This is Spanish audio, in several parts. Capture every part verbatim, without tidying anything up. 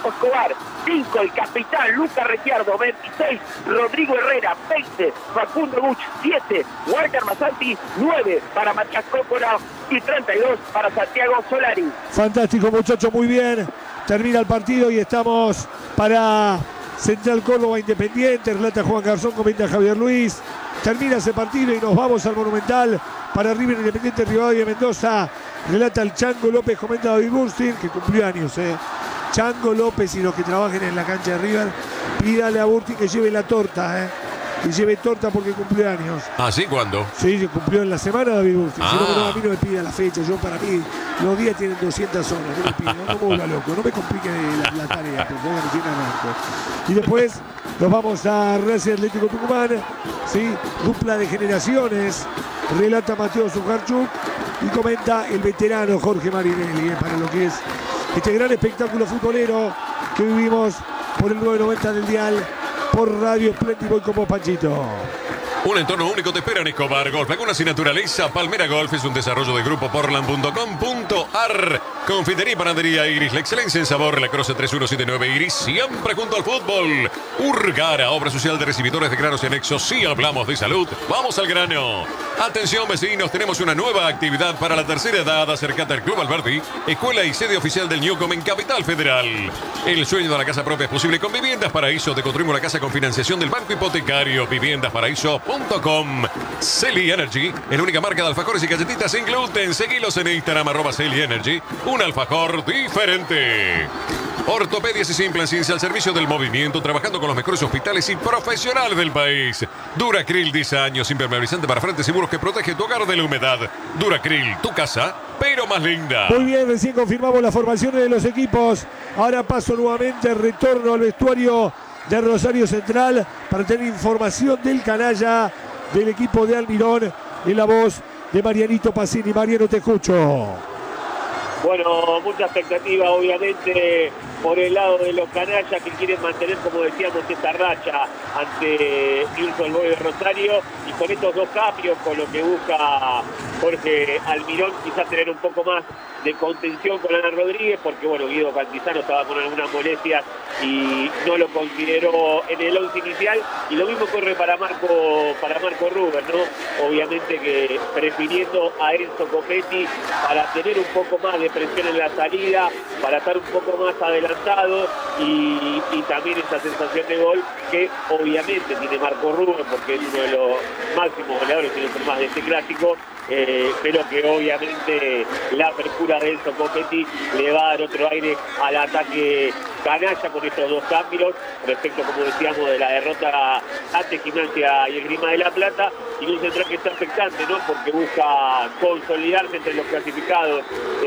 Nico Escobar, cinco el capitán Lucas Ricciardo, veintiséis Rodrigo Herrera, veinte Facundo Buch, siete Walter Masanti, nueve para Matías Cópora y treinta y dos para Santiago Solari. Fantástico, muchachos, muy bien. Termina el partido y estamos para Central Córdoba Independiente. Relata Juan Garzón, comenta Javier Luis. Termina ese partido y nos vamos al Monumental para River Independiente Rivadavia Mendoza. Relata el Chango López, comenta David Burstin, que cumplió años, eh. Chango López y los que trabajen en la cancha de River, pídale a Burstin que lleve la torta, eh. Que lleve torta porque cumplió años. ¿Ah, sí? ¿Cuándo? Sí, se cumplió en la semana, David Burstin. Ah. Si no, no, a mí no me pida la fecha. Yo, para mí, los días tienen doscientas horas. No me pida, no, no me vuelva loco. No me complique la, la tarea, por favor, que tiene marco. Y después nos vamos a Racing Atlético Tucumán. Sí, dupla de generaciones. Relata Mateo Zujarchuk y comenta el veterano Jorge Marinelli, eh, para lo que es este gran espectáculo futbolero que vivimos por el nueve noventa del dial, por Radio Splendid. Voy como Panchito. Un entorno único te espera en Escobar Golf. Lagunas y Naturaleza. Palmera Golf es un desarrollo de grupo portland punto com punto ar. Confitería y panadería Iris. La excelencia en sabor. La Croce tres uno siete nueve Iris. Siempre junto al fútbol. Urgara, obra social de recibidores de granos y anexos. Si hablamos de salud, vamos al grano. Atención, vecinos. Tenemos una nueva actividad para la tercera edad. Acercate al Club Alberti, escuela y sede oficial del Newcom en Capital Federal. El sueño de la casa propia es posible con Viviendas Paraíso. Te construimos la casa con financiación del Banco Hipotecario. Viviendas Paraíso punto com. Celi Energy, es la única marca de alfajores y galletitas sin gluten. Seguilos en Instagram, arroba Celi Energy. Un alfajor diferente. Ortopedias y Simplaciencia al servicio del movimiento, trabajando con los mejores hospitales y profesionales del país. Duracril, diez años, impermeabilizante para frentes seguros que protege tu hogar de la humedad. Duracril, tu casa, pero más linda. Muy bien, recién confirmamos las formaciones de los equipos. Ahora paso nuevamente, retorno al vestuario de Rosario Central para tener información del canalla del equipo de Almirón en la voz de Marianito Pacini. Mariano, te escucho. Bueno, mucha expectativa obviamente por el lado de los canallas que quieren mantener, como decíamos, esta racha ante Newell's Boys de Rosario, y con estos dos cambios, con lo que busca Jorge Almirón, quizás tener un poco más de contención con Ana Rodríguez, porque bueno, Guido Cantizano estaba con algunas molestias y no lo consideró en el once inicial, y lo mismo corre para Marco para Marco Ruber, ¿no? Obviamente que prefiriendo a Enzo Copetti para tener un poco más de presión en la salida, para estar un poco más adelantado, y, y también esa sensación de gol que obviamente tiene Marco Ruber, porque es uno de los máximos goleadores, si no es más de este clásico. Eh, pero que obviamente la apertura de Enzo Copetti le va a dar otro aire al ataque canalla con estos dos cambios respecto, como decíamos, de la derrota ante Gimnasia y el Grima de la Plata, y un central que está expectante, ¿no? Porque busca consolidarse entre los clasificados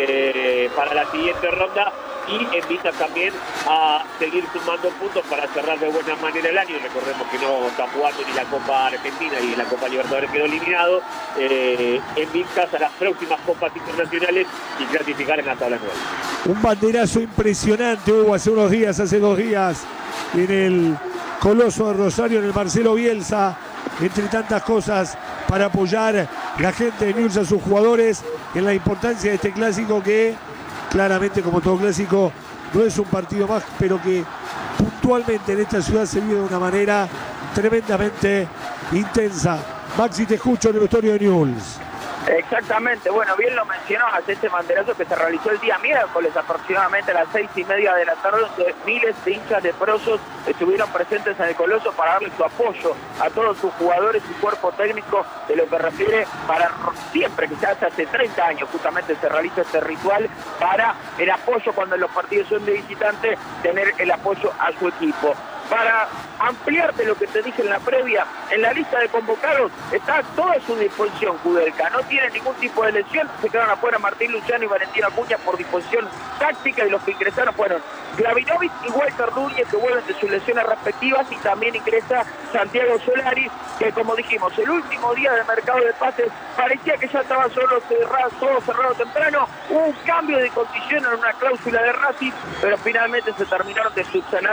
eh, para la siguiente ronda, y invita también a seguir sumando puntos para cerrar de buena manera el año. Recordemos que no está jugando ni la Copa Argentina y la Copa Libertadores quedó eliminado, eh, en vistas a las próximas copas internacionales y clasificar en la tabla nueva. Un banderazo impresionante hubo hace unos días, hace dos días, en el Coloso de Rosario, en el Marcelo Bielsa, entre tantas cosas, para apoyar la gente de Newell's a sus jugadores en la importancia de este clásico que claramente, como todo clásico, no es un partido más, pero que puntualmente en esta ciudad se vive de una manera tremendamente intensa. Maxi, te escucho en el vestuario de Newell's. Exactamente, bueno, bien lo mencionabas, este banderazo que se realizó el día miércoles aproximadamente a las seis y media de la tarde, donde miles de hinchas de Prosos estuvieron presentes en el Coloso para darle su apoyo a todos sus jugadores y cuerpo técnico, de lo que refiere para siempre, que ya hace treinta años justamente se realiza este ritual para el apoyo cuando los partidos son de visitante, tener el apoyo a su equipo. Para ampliarte lo que te dije en la previa, en la lista de convocados está toda a su disposición Kudelka, no tiene ningún tipo de lesión, se quedaron afuera Martín Luciano y Valentín Acuña por disposición táctica, y los que ingresaron fueron Glavinovic y Walter Núñez, que vuelven de sus lesiones respectivas, y también ingresa Santiago Solari, que como dijimos, el último día del mercado de pases parecía que ya estaba solo cerrado, todo cerrado temprano, hubo un cambio de condición en una cláusula de Racing, pero finalmente se terminaron de subsanar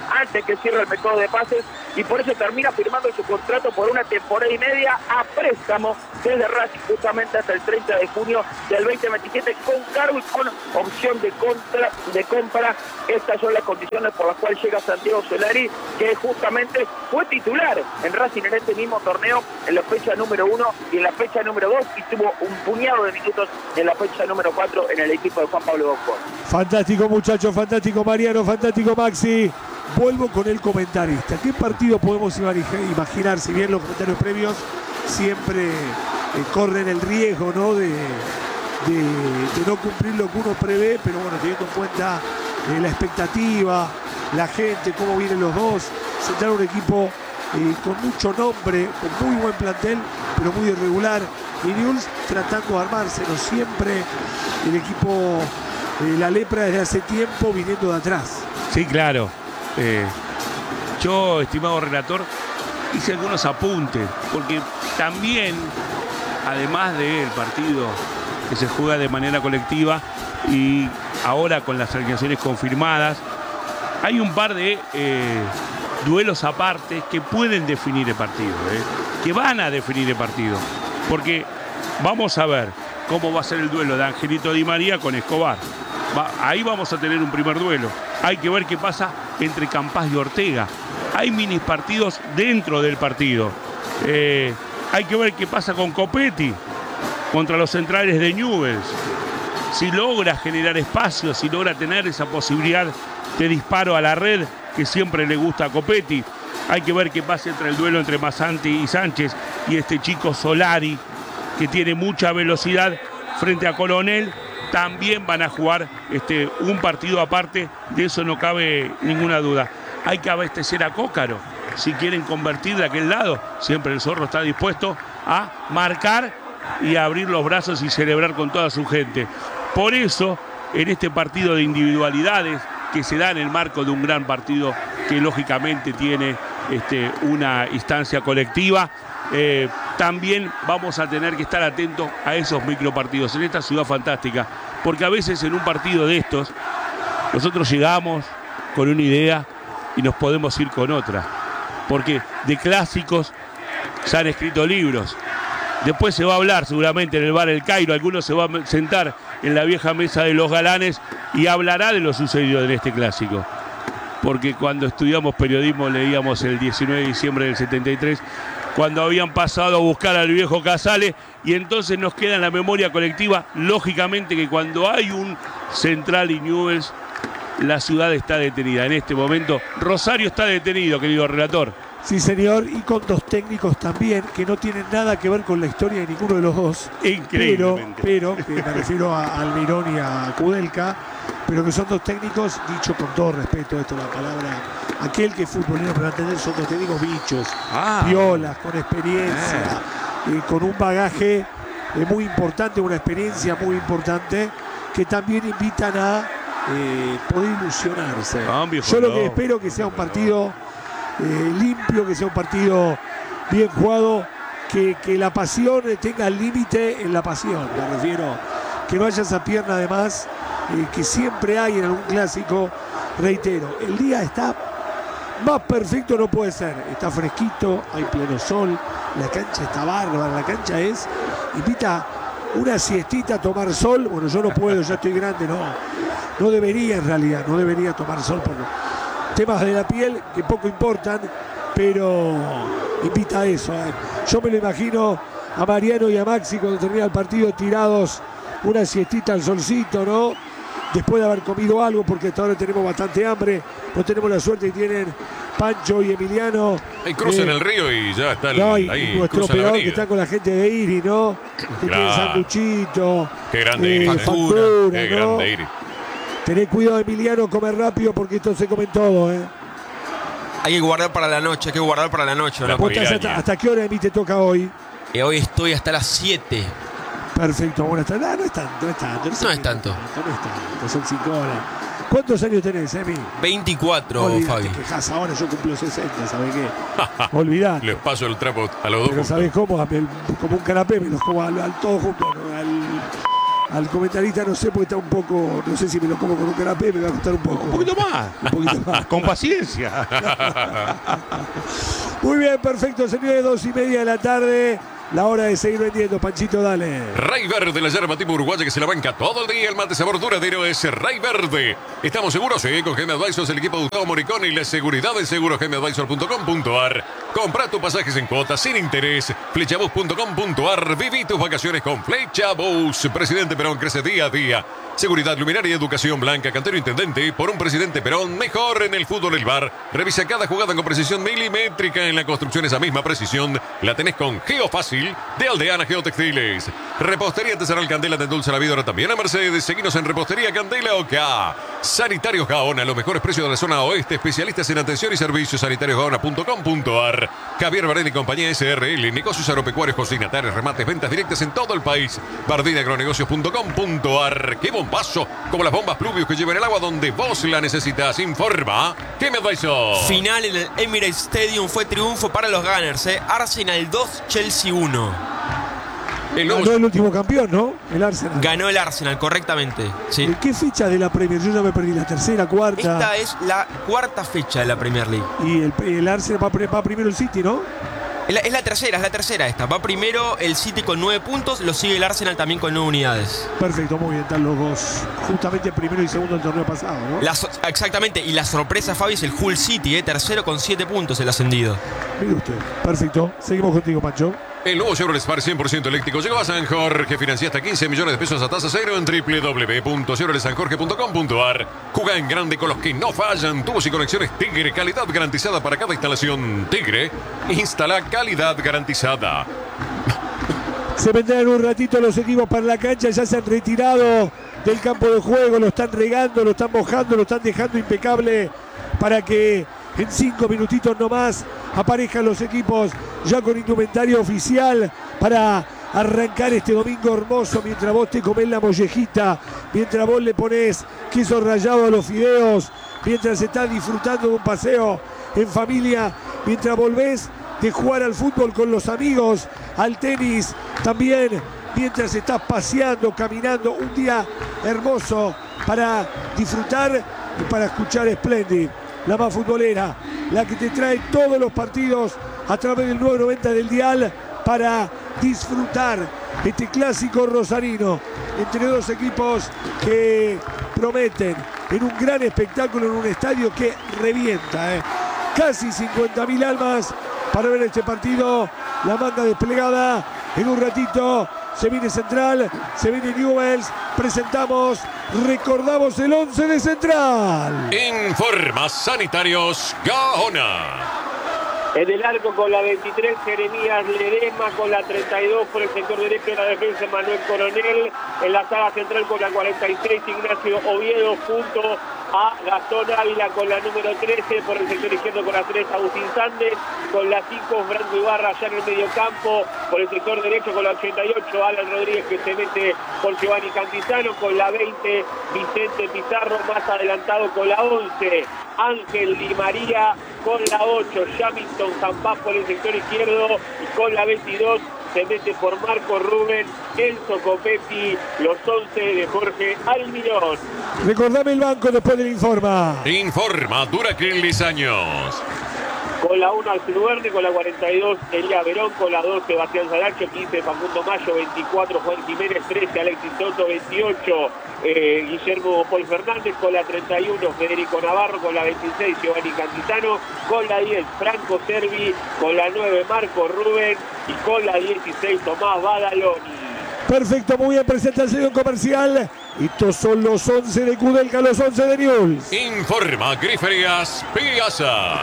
antes que cierre el mercado de pases y por eso termina firmando su contrato por una temporada y media a préstamo desde Racing justamente hasta el treinta de junio del veinte veintisiete con cargo y con opción de, contra, de compra. Estas son las condiciones por las cuales llega Santiago Solari, que justamente fue titular en Racing en este mismo torneo en la fecha número uno y en la fecha número dos y tuvo un puñado de minutos en la fecha número cuatro en el equipo de Juan Pablo Bocón. Fantástico, muchachos, fantástico, Mariano, fantástico, Maxi. Vuelvo con el comentarista. ¿Qué partido podemos imaginar? Si bien los comentarios previos siempre eh, corren el riesgo, ¿no? de, de, de no cumplir lo que uno prevé, pero bueno, teniendo en cuenta eh, la expectativa, la gente, cómo vienen los dos, sentar un equipo eh, con mucho nombre, con muy buen plantel, pero muy irregular. Y Newell's tratando de armárselo, siempre el equipo, eh, la lepra desde hace tiempo viniendo de atrás. Sí, claro. Eh, yo, estimado relator, hice algunos apuntes, porque también, además del partido que se juega de manera colectiva y ahora con las alineaciones confirmadas, hay un par de eh, duelos aparte que pueden definir el partido, eh, que van a definir el partido, porque vamos a ver cómo va a ser el duelo de Angelito Di María con Escobar. Va, ahí vamos a tener un primer duelo. Hay que ver qué pasa entre Campás y Ortega. Hay mini partidos dentro del partido. Eh, hay que ver qué pasa con Copetti contra los centrales de Newell's. Si logra generar espacio, si logra tener esa posibilidad de disparo a la red que siempre le gusta a Copetti. Hay que ver qué pasa entre el duelo entre Masanti y Sánchez y este chico Solari, que tiene mucha velocidad frente a Coronel. También van a jugar este, un partido aparte, de eso no cabe ninguna duda. Hay que abastecer a Cócaro, si quieren convertir de aquel lado. Siempre el Zorro está dispuesto a marcar y a abrir los brazos y celebrar con toda su gente. Por eso, en este partido de individualidades que se da en el marco de un gran partido que lógicamente tiene este, una instancia colectiva, Eh, también vamos a tener que estar atentos a esos micropartidos en esta ciudad fantástica, porque a veces en un partido de estos nosotros llegamos con una idea y nos podemos ir con otra, porque de clásicos se han escrito libros. Después se va a hablar seguramente en el bar El Cairo, algunos se van a sentar en la vieja mesa de los galanes y hablará de lo sucedido en este clásico, porque cuando estudiamos periodismo leíamos el diecinueve de diciembre del setenta y tres, cuando habían pasado a buscar al viejo Casale, y entonces nos queda en la memoria colectiva, lógicamente, que cuando hay un Central y Newell's, la ciudad está detenida. En este momento, Rosario está detenido, querido relator. Sí, señor, y con dos técnicos también, que no tienen nada que ver con la historia de ninguno de los dos. Increíblemente. Pero, pero que me refiero a Almirón y a Kudelka, pero que son dos técnicos, dicho con todo respeto, esto es la palabra, aquel que es futbolero para entender, son dos técnicos bichos, Ah. violas, con experiencia, Ah. eh, con un bagaje eh, muy importante, una experiencia muy importante, que también invitan a eh, poder ilusionarse. Ah, viejo, Yo lo no, que espero que sea un partido eh, limpio, que sea un partido bien jugado, que, que la pasión tenga límite en la pasión, me refiero, que no haya esa pierna además eh, que siempre hay en algún clásico. Reitero, el día está más perfecto, no puede ser, está fresquito, hay pleno sol, la cancha está bárbara, la cancha es, invita una siestita a tomar sol. Bueno, yo no puedo, ya estoy grande, no, no debería en realidad, no debería tomar sol por temas de la piel que poco importan, pero invita a eso, eh. Yo me lo imagino a Mariano y a Maxi cuando termina el partido tirados una siestita al solcito, ¿no? Después de haber comido algo, porque hasta ahora tenemos bastante hambre, no tenemos la suerte que tienen Pancho y Emiliano. Ahí cruzan eh, el río y ya está el, no, y, ahí, y nuestro cruzan la operador que avenida. está con la gente de Iri, ¿no? Que Claro. tiene sanguchito. Qué grande eh, Iri, ¿eh? factura, Qué ¿no? grande Iri. Tenés cuidado, Emiliano, comer rápido porque esto se come todo, ¿eh? Hay que guardar para la noche, hay que guardar para la noche. La ¿no? ¿Vos estás piraña. hasta, hasta qué hora, Emi, te toca hoy? Y hoy estoy hasta las siete. Perfecto, buenas tardes. Ah, no es tanto, no es tanto. No es tanto. No es tanto, son cinco horas. ¿Cuántos años tenés, Emi? veinticuatro, Olvidate, Fabi. te quejás ahora, yo cumplo sesenta, ¿sabés qué? Olvidate. Les paso el trapo a los dos Pero juntos. ¿sabés cómo? Como un canapé, me los como al, al todo junto, ¿no? al, al comentarista no sé, porque está un poco, no sé si me lo como con un canapé, me va a costar un poco. Un poquito más. Un poquito más. Con paciencia. Muy bien, perfecto, señores, dos y media de la tarde. La hora de seguir vendiendo, Panchito, dale. Ray Verde, la yerba tipo uruguaya que se la banca todo el día. El mate sabor duradero es Ray Verde. ¿Estamos seguros? Sí, con G M Advisors, el equipo de Gustavo Moricón y la seguridad de seguros G M Advisor punto com punto a r. Compra tus pasajes en cuotas sin interés. Flechabus punto com punto a r. Viví tus vacaciones con Flechabus. Presidente Perón crece día a día. Seguridad, luminaria y educación blanca. Cantero Intendente, por un Presidente Perón mejor en el fútbol el bar. Revisa cada jugada con precisión milimétrica. En la construcción esa misma precisión la tenés con Geofácil de Aldeana Geotextiles. Repostería Artesanal Candela te endulza la vida ahora también a Mercedes. Seguinos en Repostería Candela OK. Sanitarios Gaona, los mejores precios de la zona oeste. Especialistas en atención y servicios. sanitarios gaona punto com punto a r. Javier Bardén y compañía S R L. Negocios agropecuarios, consignatarios, remates, ventas directas en todo el país. Bardén agronegocios punto com punto a r. ¡Qué bombazo! Como las bombas Pluvius que llevan el agua donde vos la necesitas. Informa G M Advisor. Final en el Emirates Stadium fue triunfo para los Gunners. ¿eh? Arsenal dos, Chelsea uno. El nuevo... Ganó el último campeón, ¿no? El Arsenal. Ganó el Arsenal, correctamente. Sí. ¿En qué fecha de la Premier? Yo ya me perdí, la tercera, cuarta. Esta es la cuarta fecha de la Premier League. Y el, el Arsenal va, va primero el City, ¿no? Es la, es la tercera, es la tercera esta. Va primero el City con nueve puntos, lo sigue el Arsenal también con nueve unidades. Perfecto, muy bien, están los dos. Justamente primero y segundo del torneo pasado, ¿no? La so exactamente, y la sorpresa, Fabi, es el Hull City, ¿eh? Tercero con siete puntos el ascendido. Mire usted, perfecto. Seguimos contigo, Pancho. El nuevo Chevrolet Spark cien por ciento eléctrico llegó a San Jorge. Financia hasta quince millones de pesos a tasa cero en w w w punto chevrolet san jorge punto com punto a r. Jugá en grande con los que no fallan. Tubos y conexiones Tigre. Calidad garantizada para cada instalación. Tigre. Instala calidad garantizada. Se vendrán un ratito los equipos para la cancha. Ya se han retirado del campo de juego. Lo están regando, lo están mojando, lo están dejando impecable para que en cinco minutitos nomás aparezcan los equipos ya con indumentario oficial para arrancar este domingo hermoso, mientras vos te comés la mollejita, mientras vos le ponés queso rallado a los fideos, mientras estás disfrutando de un paseo en familia, mientras volvés de jugar al fútbol con los amigos, al tenis también, mientras estás paseando, caminando, un día hermoso para disfrutar y para escuchar Splendid, la más futbolera, la que te trae todos los partidos a través del nueve noventa del dial para disfrutar este clásico rosarino entre dos equipos que prometen en un gran espectáculo en un estadio que revienta. ¿eh? Casi cincuenta mil almas para ver este partido. La manda desplegada en un ratito. Se viene Central, se viene Newells. Presentamos, recordamos el once de Central. Informa Sanitarios Gaona. En el arco con la veintitrés, Jeremías Ledesma, con la treinta y dos por el sector derecho de la defensa, Manuel Coronel. En la saga central con la cuarenta y seis, Ignacio Oviedo, junto a Gastón Ávila con la número trece, por el sector izquierdo con la tres, Agustín Sández, con la cinco, Franco Ibarra ya en el medio campo, por el sector derecho con la ochenta y ocho, Alan Rodríguez que se mete por Giovanni Cantizano, con la veinte, Vicente Pizarro, más adelantado con la once, Ángel Di María, con la ocho, Jamilton Zampá por el sector izquierdo, y con la veintidós se mete por Marco Rubén, Enzo Copetti, los once de Jorge Almirón. Recordame el banco después del informa. Informa Duraquil años. Con la uno Alfredo Verne, con la cuarenta y dos Elia Verón, con la dos Sebastián Saracho, quince Facundo Mayo, veinticuatro Juan Jiménez, trece Alexis Soto, veintiocho eh, Guillermo Paul Fernández, con la treinta y uno Federico Navarro, con la veintiséis Giovanni Cantizano, con la diez Franco Servi, con la nueve Marco Rubén y con la dieciséis Tomás Badaloni. Perfecto, muy bien, presentación comercial. Estos son los once de Kudelka, los once de Newell's. Informa Griferías Piazza.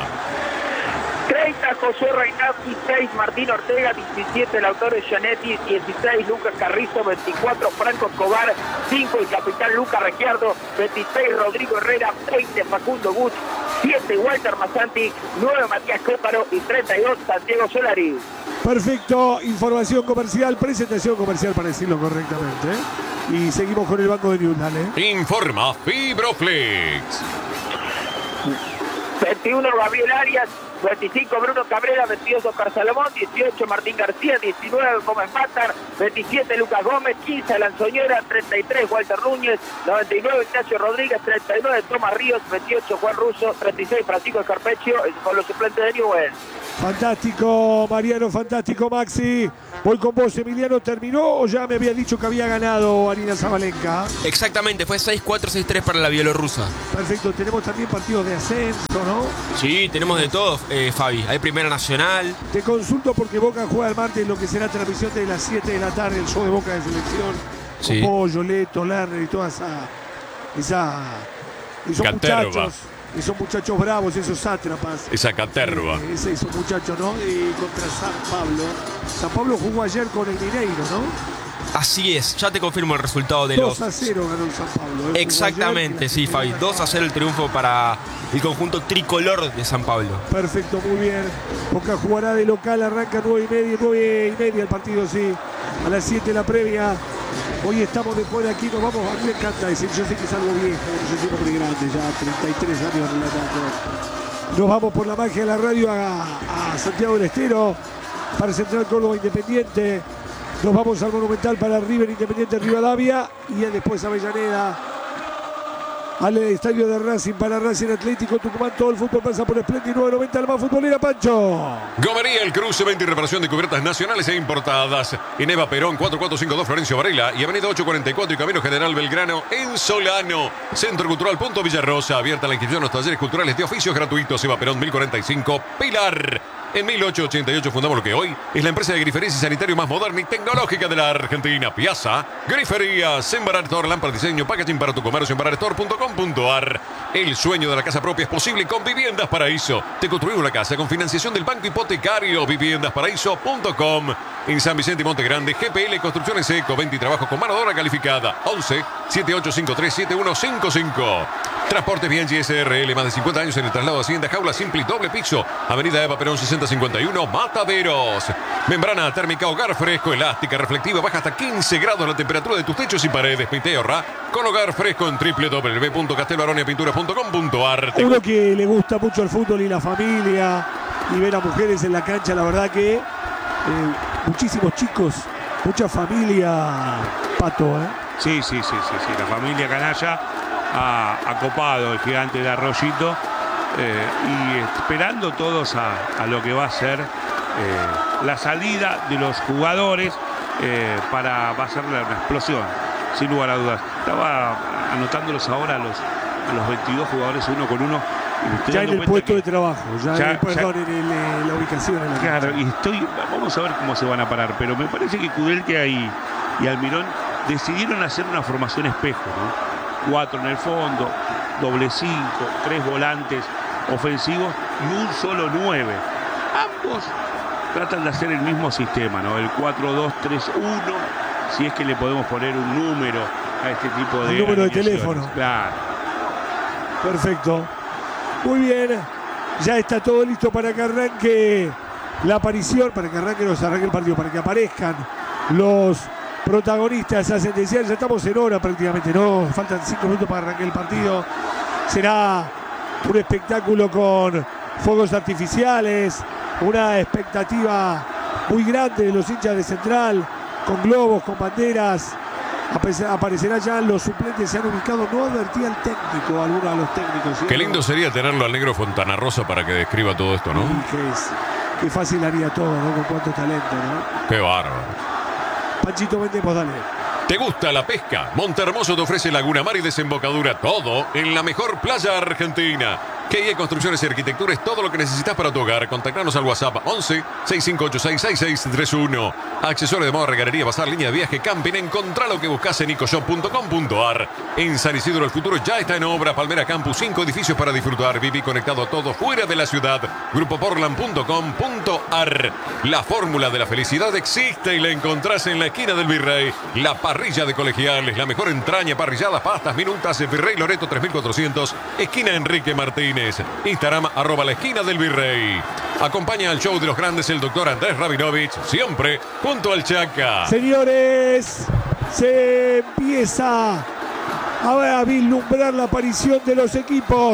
treinta José Reinazzi, seis Martín Ortega, diecisiete el autor de Gianetti, dieciséis Lucas Carrizo, veinticuatro Franco Escobar, cinco el capitán Lucas Regiardo, veintiséis Rodrigo Herrera, veinte Facundo Buch, siete Walter Masanti, nueve Matías Cóparo y treinta y dos Santiago Solari. Perfecto, información comercial, presentación comercial para decirlo correctamente. ¿eh? Y seguimos con el banco de Newell's, dale. Informa Fibroflex. veintiuno Gabriel Arias, veinticinco Bruno Cabrera, veintidós Oscar Salomón, dieciocho Martín García, diecinueve Gómez Matar, veintisiete Lucas Gómez, quince Alan Soñora, treinta y tres Walter Núñez, noventa y nueve Ignacio Rodríguez, treinta y nueve Tomás Ríos, veintiocho Juan Russo, treinta y seis Francisco Escarpeccio, esos son los suplentes de Newell's. Fantástico, Mariano, fantástico, Maxi. Voy con vos, Emiliano. ¿Terminó o ya me había dicho que había ganado Arina Zabalenka? Exactamente, fue seis cuatro, seis tres para la bielorrusa. Perfecto, tenemos también partidos de ascenso, ¿no? Sí, tenemos de todo, eh, Fabi. Hay Primera Nacional. Te consulto porque Boca juega el martes lo que será transmisión de las siete de la tarde, el show de Boca de selección. Sí. Con Pollo, Leto, Lerner y toda esa... esa esos Caterva. muchachos. Esos muchachos bravos, esos sátrapas. Esa caterva. Eh, ese, esos muchachos, ¿no? Y contra San Pablo. San Pablo jugó ayer con el Mineiro, ¿no? Así es, ya te confirmo el resultado de dos los... a cero ganó el San Pablo. ¿eh? Exactamente, ayer, sí, Fabi. dos a cero el triunfo para el conjunto tricolor de San Pablo. Perfecto, muy bien. Boca jugará de local, arranca nueve y media, nueve y media el partido, sí. A las siete la previa. Hoy estamos después de aquí, nos vamos, a mí me encanta decir, yo sé que es algo viejo, yo soy un hombre grande, ya treinta y tres años relatando. Nos vamos por la magia de la radio a, a Santiago del Estero, para Central Córdoba Independiente. Nos vamos al Monumental para River Independiente Rivadavia y después a Avellaneda. Al estadio de Racing para Racing Atlético Tucumán. Todo el fútbol pasa por Splendid nueve noventa, la más futbolera, Pancho. Gomería El Cruce, venta y reparación de cubiertas nacionales e importadas. En Eva Perón, cuatro cuatro cinco dos Florencio Varela y Avenida ocho cuarenta y cuatro y Camino General Belgrano en Solano. Centro Cultural Punto Villarrosa, abierta la inscripción a los talleres culturales de oficios gratuitos. Eva Perón mil cuarenta y cinco, Pilar. En mil ochocientos ochenta y ocho fundamos lo que hoy es la empresa de griferías y sanitario más moderna y tecnológica de la Argentina. Piazza, Griferías, Embarar Store, lámpara diseño, packaging para tu comercio, embarar store punto com punto ar. El sueño de la casa propia es posible con Viviendas Paraíso. Te construimos la casa con financiación del banco hipotecario. viviendas paraíso punto com. En San Vicente y Monte Grande, G P L Construcciones Eco, venta y trabajo con mano de obra calificada. once, setenta y ocho cincuenta y tres, setenta y uno cincuenta y cinco. Transportes Bien G S R L, más de cincuenta años en el traslado de Hacienda, jaula simple y doble piso. Avenida Eva Perón sesenta cincuenta y uno, Mataderos. Membrana térmica Hogar Fresco, elástica, reflectiva, baja hasta quince grados la temperatura de tus techos y paredes. Pinta y ahorra con Hogar Fresco en doble u doble u doble u punto castelbaronia pinturas punto com punto ar. Uno que le gusta mucho el fútbol y la familia y ver a mujeres en la cancha, la verdad que eh, muchísimos chicos, mucha familia, Pato, ¿eh? Sí, sí, sí, sí, sí. La familia canalla ha acopado el gigante de Arroyito eh, y esperando todos a, a lo que va a ser eh, la salida de los jugadores eh, para va a ser una explosión, sin lugar a dudas. Estaba anotándolos ahora a los, a los veintidós jugadores uno con uno. Y me estoy ya en dando el cuenta puesto que- de trabajo, ya, ya- en el, perdón, ya- en, el, eh, la ubicación en la Claro, cancha. y estoy, vamos a ver cómo se van a parar, pero me parece que Kudelka y, y Almirón decidieron hacer una formación espejo, ¿no? Cuatro en el fondo, doble cinco, tres volantes ofensivos y un solo nueve. Ambos tratan de hacer el mismo sistema, ¿no? El cuatro dos tres uno, si es que le podemos poner un número a este tipo de Un número de alineaciones. teléfono. Claro. Perfecto. Muy bien. Ya está todo listo para que arranque la aparición, para que arranque, nos arranque el partido, para que aparezcan los protagonistas ascendenciales. Ya estamos en hora prácticamente, ¿no? Faltan cinco minutos para arrancar el partido. Será un espectáculo con fuegos artificiales, una expectativa muy grande de los hinchas de Central, con globos, con banderas. Ape- Aparecerán ya los suplentes, se han ubicado. No advertía el técnico, alguno de los técnicos. ¿sí? Qué lindo sería tenerlo al negro Fontana Rosa para que describa todo esto, ¿no? Y que es- qué fácil haría todo, ¿no? Con cuánto talento, ¿no? Qué bárbaro. Panchito, vendemos, dale. ¿Te gusta la pesca? Montehermoso te ofrece Laguna Mar y desembocadura. Todo en la mejor playa argentina. K I E Construcciones y Arquitectura es todo lo que necesitas para tu hogar. Contactanos al WhatsApp once, sesenta y cinco ochenta y seis, sesenta y seis treinta y uno. Accesorios de moda, regarería, bazar, línea de viaje, camping. Encontrá lo que buscas en ecoshop punto com punto ar. En San Isidro el futuro ya está en obra. Palmera Campus, cinco edificios para disfrutar. Viví conectado a todo fuera de la ciudad. grupo portland punto com punto ar. La fórmula de la felicidad existe y la encontrás en la esquina del Virrey. La parrilla de Colegiales, la mejor entraña, parrilladas, pastas, minutas. Virrey Loreto tres mil cuatrocientos, esquina Enrique Martínez. Instagram, arroba la esquina del Virrey. Acompaña al show de los grandes el doctor Andrés Rabinovich, siempre junto al Chaca. Señores, se empieza a vislumbrar la aparición de los equipos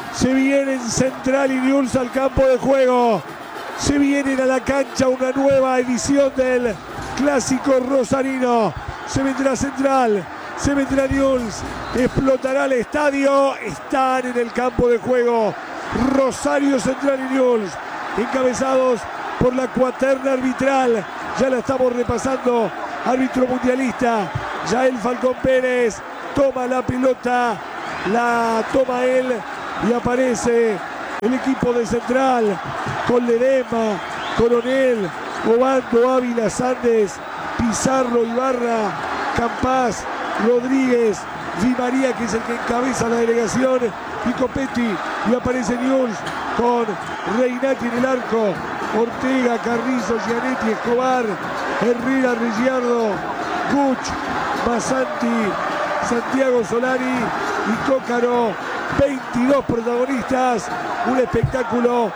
Se vienen Central y Newell's al campo de juego. Se vienen a la cancha una nueva edición del clásico rosarino. Se vendrá Central, se vendrá Newell's, explotará el estadio. Están en el campo de juego Rosario Central y Newell's, encabezados por la cuaterna arbitral. Ya la estamos repasando. Árbitro mundialista Yael Falcón Pérez toma la pelota, la toma él y aparece el equipo de Central con Ledesma, Coronel, Obando, Ávila, Sandes, Pizarro, Ibarra, Campás, Rodríguez, Di María, que es el que encabeza la delegación, y Copetti. Y aparece Newell's con Reinati en el arco, Ortega, Carrizo, Gianetti, Escobar, Herrera, Ricciardo, Guch, Masanti, Santiago Solari y Cócaro. veintidós protagonistas, un espectáculo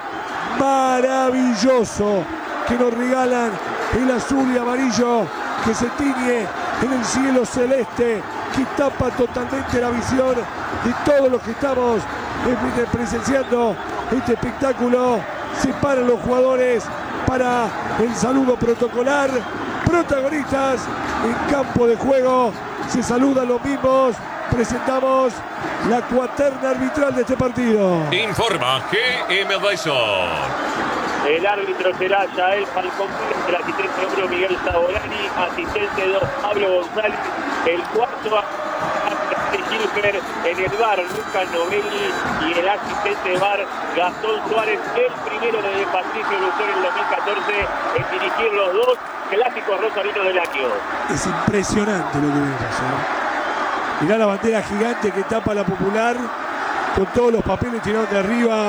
maravilloso que nos regalan el azul y amarillo que se tiñe en el cielo celeste, que tapa totalmente la visión de todos los que estamos presenciando este espectáculo. Se paran los jugadores para el saludo protocolar. Protagonistas en campo de juego, se saludan los mismos. Presentamos la cuaterna arbitral de este partido. Informa G M Advisor. El árbitro será Yael Falcón Pérez, el asistente uno Miguel Sabolani, asistente dos Pablo González, el cuarto Gilfer, en el bar Lucas Novelli y el asistente de bar Gastón Suárez, el primero de Patricio Lucero en el dos mil catorce en dirigir los dos clásicos rosarinos del año. Es impresionante lo que vemos, ¿eh? Mirá la bandera gigante que tapa la Popular con todos los papeles tirados de arriba,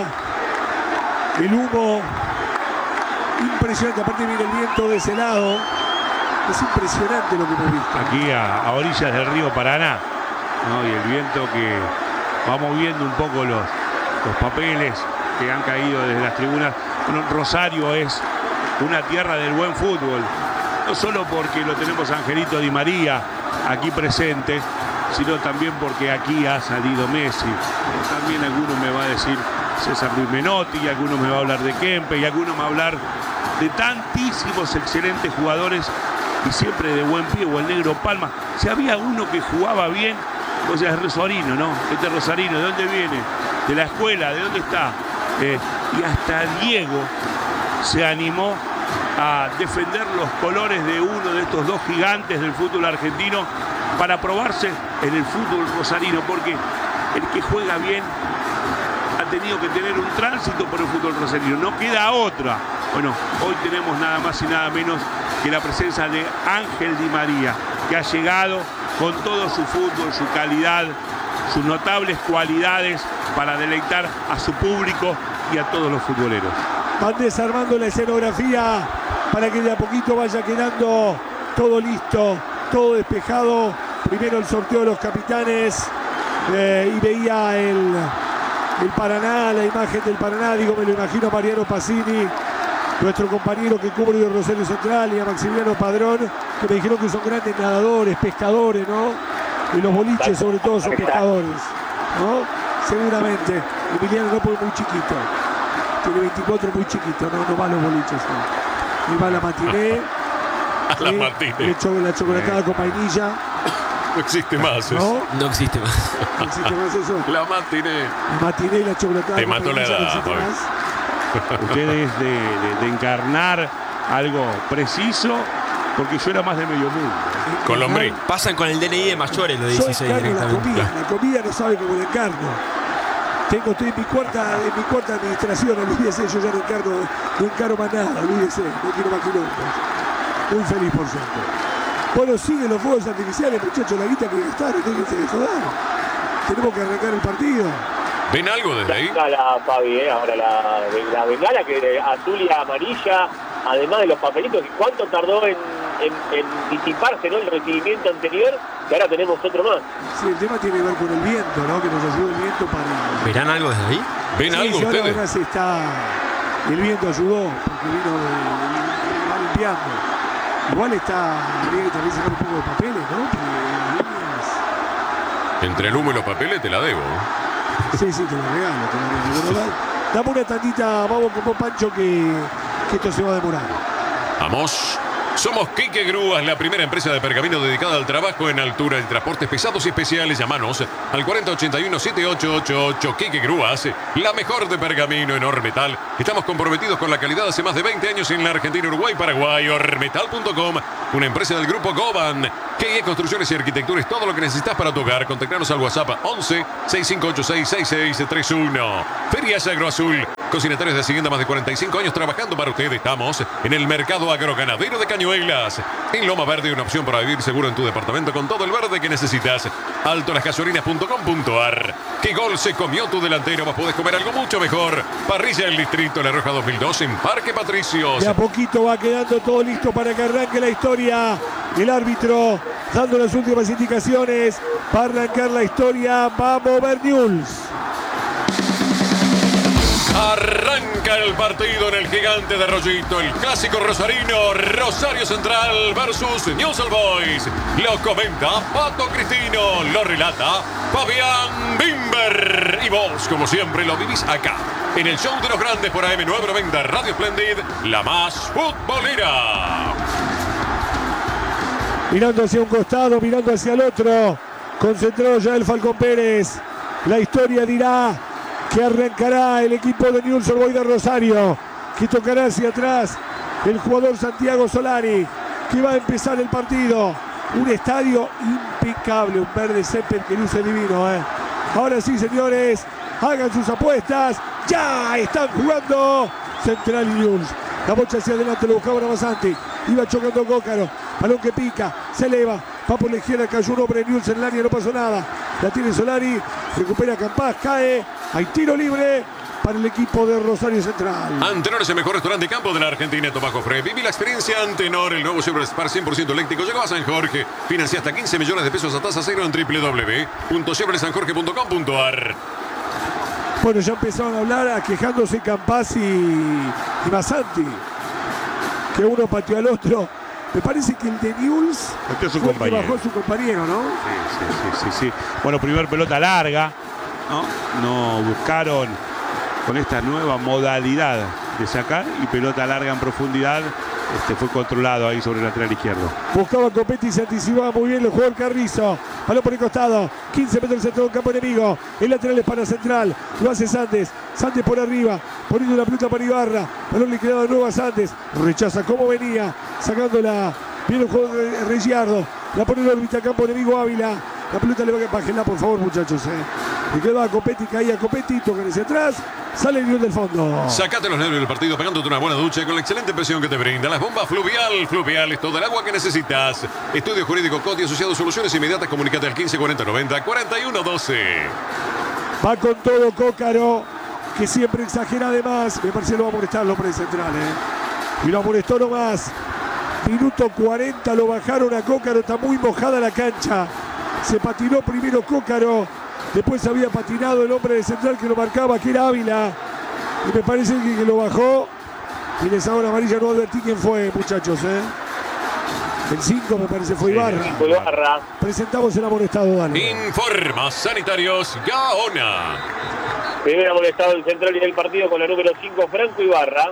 el humo. Impresionante, aparte viene el viento de ese lado. Es impresionante lo que hemos visto. Aquí a, a orillas del río Paraná, ¿no? Y el viento que va moviendo un poco los, los papeles que han caído desde las tribunas. Bueno, Rosario es una tierra del buen fútbol, no solo porque lo tenemos a Angelito Di María aquí presente, sino también porque aquí ha salido Messi. También alguno me va a decir César Luis Menotti, y alguno me va a hablar de Kempe, y alguno me va a hablar de tantísimos excelentes jugadores y siempre de buen pie, o el Negro Palma. Si había uno que jugaba bien, o sea, es Rosarino, ¿no? Este Rosarino, ¿de dónde viene? De la escuela, ¿de dónde está? Eh, y hasta Diego se animó a defender los colores de uno de estos dos gigantes del fútbol argentino para probarse en el fútbol rosarino, porque el que juega bien ha tenido que tener un tránsito por el fútbol rosarino, no queda otra. Bueno, hoy tenemos nada más y nada menos que la presencia de Ángel Di María, que ha llegado con todo su fútbol, su calidad, sus notables cualidades para deleitar a su público y a todos los futboleros. Van desarmando la escenografía para que de a poquito vaya quedando todo listo, todo despejado. Primero el sorteo de los capitanes, eh, y veía el, el Paraná, la imagen del Paraná, digo, me lo imagino a Mariano Pacini, nuestro compañero que cubre de Rosario Central, y a Maximiliano Padrón, que me dijeron que son grandes nadadores, pescadores, ¿no? Y los boliches sobre todo son pescadores, ¿no? Seguramente. Emiliano no, porque muy chiquito. Tiene veinticuatro, muy chiquito, no, no va a los boliches. ¿no? Y va a la matiné. A la ¿sí? matiné. Le echo la chocolatada con vainilla. No existe más eso. ¿No? No existe más. ¿No existe más eso? La matiné. La matiné y la chocolatada Te con mató la vainilla, edad, no existe Fabi. más. Ustedes de, de, de encarnar algo preciso, porque yo era más de medio mundo. Con Lombrí. Pasan con el D N I de mayores los Yo dieciséis encarno la directamente. comida, la comida no sabe cómo la encarno. Tengo, estoy en mi cuarta, en mi cuarta administración, olvídese, yo ya no encarno, no encarno más nada, olvídese, no quiero más quilombos. Muy feliz, por cierto. Bueno, siguen los fuegos artificiales, muchachos, la guita que gastaron, déjense de joder. Tenemos que arrancar el partido. ¿Ven algo desde ahí? La Fabi, eh, ahora la, la bengala que azul y amarilla, además de los papelitos, y cuánto tardó en, en, en disiparse, ¿no? El recibimiento anterior, que ahora tenemos otro más. Sí, el tema tiene que ver con el viento, ¿no? Que nos ayude el viento para... ¿Verán algo desde ahí? ¿Ven Sí, algo sí, ahora, ustedes? ahora se está... El viento ayudó, porque vino de, de- va limpiando. Igual está... Habría que también sacar un poco de papeles, ¿no? Porque las líneas... Entre el humo y los papeles te la debo. Sí, sí, te lo regalo, te lo regalo. Bueno, da- dame una tantita, vamos con vos, Pancho, que, que esto se va a demorar. Vamos. Somos Quique Grúas, la primera empresa de pergamino dedicada al trabajo en altura en transportes pesados y especiales. Llamanos al cuarenta ochenta y uno setenta y ocho ochenta y ocho. Quique Grúas, la mejor de pergamino en Ormetal. Estamos comprometidos con la calidad hace más de veinte años en la Argentina, Uruguay, Paraguay. Ormetal punto com, una empresa del grupo Goban. G I E Construcciones y Arquitectura es todo lo que necesitas para tu hogar. Contactanos al WhatsApp once sesenta y cinco ochenta y seis sesenta y seis treinta y uno. Ferias Agroazul. Cocinatarios de Hacienda, más de cuarenta y cinco años trabajando para usted. Estamos en el mercado agroganadero de Cañuelas. En Loma Verde, una opción para vivir seguro en tu departamento con todo el verde que necesitas. alto las gasolinas punto com punto ar. ¿Qué gol se comió tu delantero? Vos podés comer algo mucho mejor. Parrilla del Distrito La Roja dos mil dos en Parque Patricios. De a poquito va quedando todo listo para que arranque la historia. El árbitro dando las últimas indicaciones para arrancar la historia. Va a mover Newell's. Arranca el partido en el Gigante de Rollito, el clásico rosarino, Rosario Central versus Newell's Old Boys. Lo comenta Pato Cristino, lo relata Fabián Bimber. Y vos, como siempre, lo vivís acá, en el show de los grandes por A M novecientos noventa, Radio Splendid, la más futbolera. Mirando hacia un costado, mirando hacia el otro. Concentrado ya el Falcón Pérez. La historia dirá que arrancará el equipo de Newell's Old Boys de Rosario, que tocará hacia atrás el jugador Santiago Solari, que va a empezar el partido. Un estadio impecable, un verde césped que luce divino, ¿eh? Ahora sí, señores, hagan sus apuestas. Ya están jugando Central y Newell's. La bocha hacia adelante, lo buscaba Ramasanti. Iba chocando Cócaro. Balón que pica, se eleva. Va por la izquierda, cayó un hombre de Newell's en el área, no pasó nada. La tiene Solari, recupera Campás, cae. Hay tiro libre para el equipo de Rosario Central. Antenor es el mejor restaurante de campo de la Argentina. Toma Jofre. Viví la experiencia Antenor, el nuevo Chevrolet Spark cien por ciento eléctrico. Llegó a San Jorge. Financia hasta quince millones de pesos a tasa cero en doble u doble u doble u punto chevrolet san jorge punto com punto ar. Bueno, ya empezaron a hablar, quejándose Campás y, y Masanti, que uno pateó al otro. Me parece que el de Newell's pateó a su fue el que compañero. bajó a su compañero, ¿no? Sí, sí, sí, sí, sí. Bueno, primer pelota larga, ¿no? No buscaron con esta nueva modalidad de sacar, y pelota larga en profundidad. Este fue controlado ahí sobre el lateral izquierdo. Buscaba Copetti y se anticipaba muy bien el jugador Carrizo. Balón por el costado. quince metros del centro del campo enemigo. El lateral es para Central. Lo hace Sandes. Sandes por arriba. Poniendo la pelota para Ibarra. Balón le quedaba de nuevo a Sandes. Rechaza como venía. Sacándola. Viene el juego de Regiardo. La pone en órbita campo enemigo Ávila. La pelota le va a bájenla, por favor, muchachos. Eh. Le quedaba a Copetti. Caía Copetti. Tocan hacia atrás. Sale el nivel del fondo. Sacate los nervios del partido pegándote una buena ducha con la excelente presión que te brinda las bombas Fluvial. Fluvial es todo el agua que necesitas. Estudio Jurídico Coti asociado a Soluciones Inmediatas. Comunicate al quince cuarenta noventa cuarenta y uno doce. Va con todo Cócaro, que siempre exagera de más. Me parece que lo va a molestar el hombre de Central. Eh. Y lo molestó nomás. Minuto cuarenta lo bajaron a Cócaro. Está muy mojada la cancha. Se patinó primero Cócaro. Después había patinado el hombre de Central que lo marcaba, que era Ávila. Y me parece que, que lo bajó. Y les ahora amarilla, no advertí quién fue, muchachos. ¿eh? El cinco me parece fue Ibarra. Sí, fue Ibarra. Presentamos el amonestado, dale. Informa Sanitarios Gaona. Primer amonestado el Central y del partido con la número cinco, Franco Ibarra.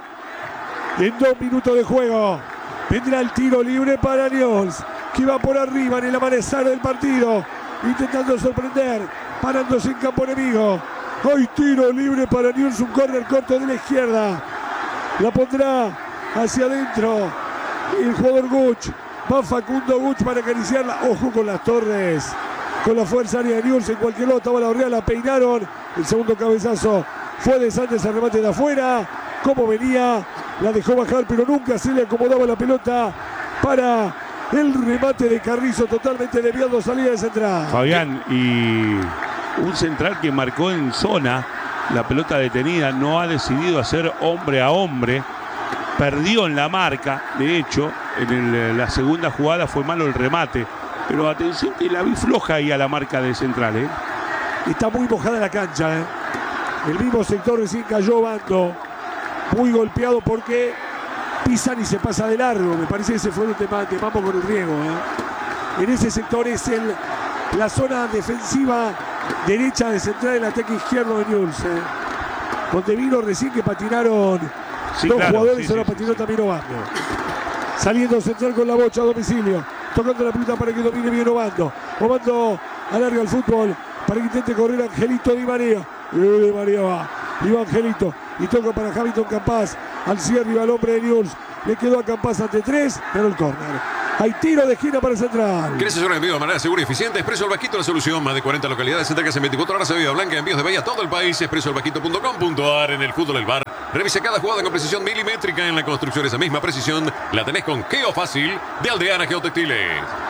En dos minutos de juego vendrá el tiro libre para Newell's, que va por arriba en el amanecer del partido, intentando sorprender. Parándose en campo enemigo. Hay tiro libre para Newell's, un córner corto de la izquierda. La pondrá hacia adentro el jugador Guch. Va Facundo Guch para acariciarla. Ojo con las torres. Con la fuerza área de Newell's en cualquier lado. Estaba la Orrea, la peinaron. El segundo cabezazo fue de Santos al remate de afuera. Como venía, la dejó bajar, pero nunca se le acomodaba la pelota para el remate de Carrizo, totalmente desviado, salida de Central. Fabián, y un Central que marcó en zona, la pelota detenida, no ha decidido hacer hombre a hombre, perdió en la marca. De hecho, en el, la segunda jugada fue malo el remate, pero atención que la vi floja ahí a la marca de Central. ¿eh? Está muy mojada la cancha. ¿eh? El mismo sector recién cayó Bando, muy golpeado porque pisan y se pasa de largo. Me parece que ese fue el tema con el riego. ¿eh? En ese sector es el, la zona defensiva derecha de central el ataque izquierdo de Newell's. Eh. Donde vino recién que patinaron Sí, dos claro, jugadores, sí, ahora sí, patinó sí. también Obando. Saliendo central con la bocha a domicilio. Tocando la pelota para que domine bien Obando. Obando alarga el fútbol para que intente correr Angelito Di María. Y Di María va. Y va Angelito. Y toca para Hamilton Campás. Al cierre y al hombre de Newell's. Le quedó a Campás ante tres, pero el córner. Hay tiro de esquina para el Central. ¿Querés asesorar envío de manera segura y eficiente? Expreso El Vasquito, la solución. Más de cuarenta localidades, entregas en veinticuatro horas de Bahía Blanca, envíos de Bahía a todo el país. expreso el vasquito punto com punto a r. En el fútbol El Bar. Revisa cada jugada con precisión milimétrica. En la construcción esa misma precisión la tenés con Geo Fácil de Aldeana Geotextiles.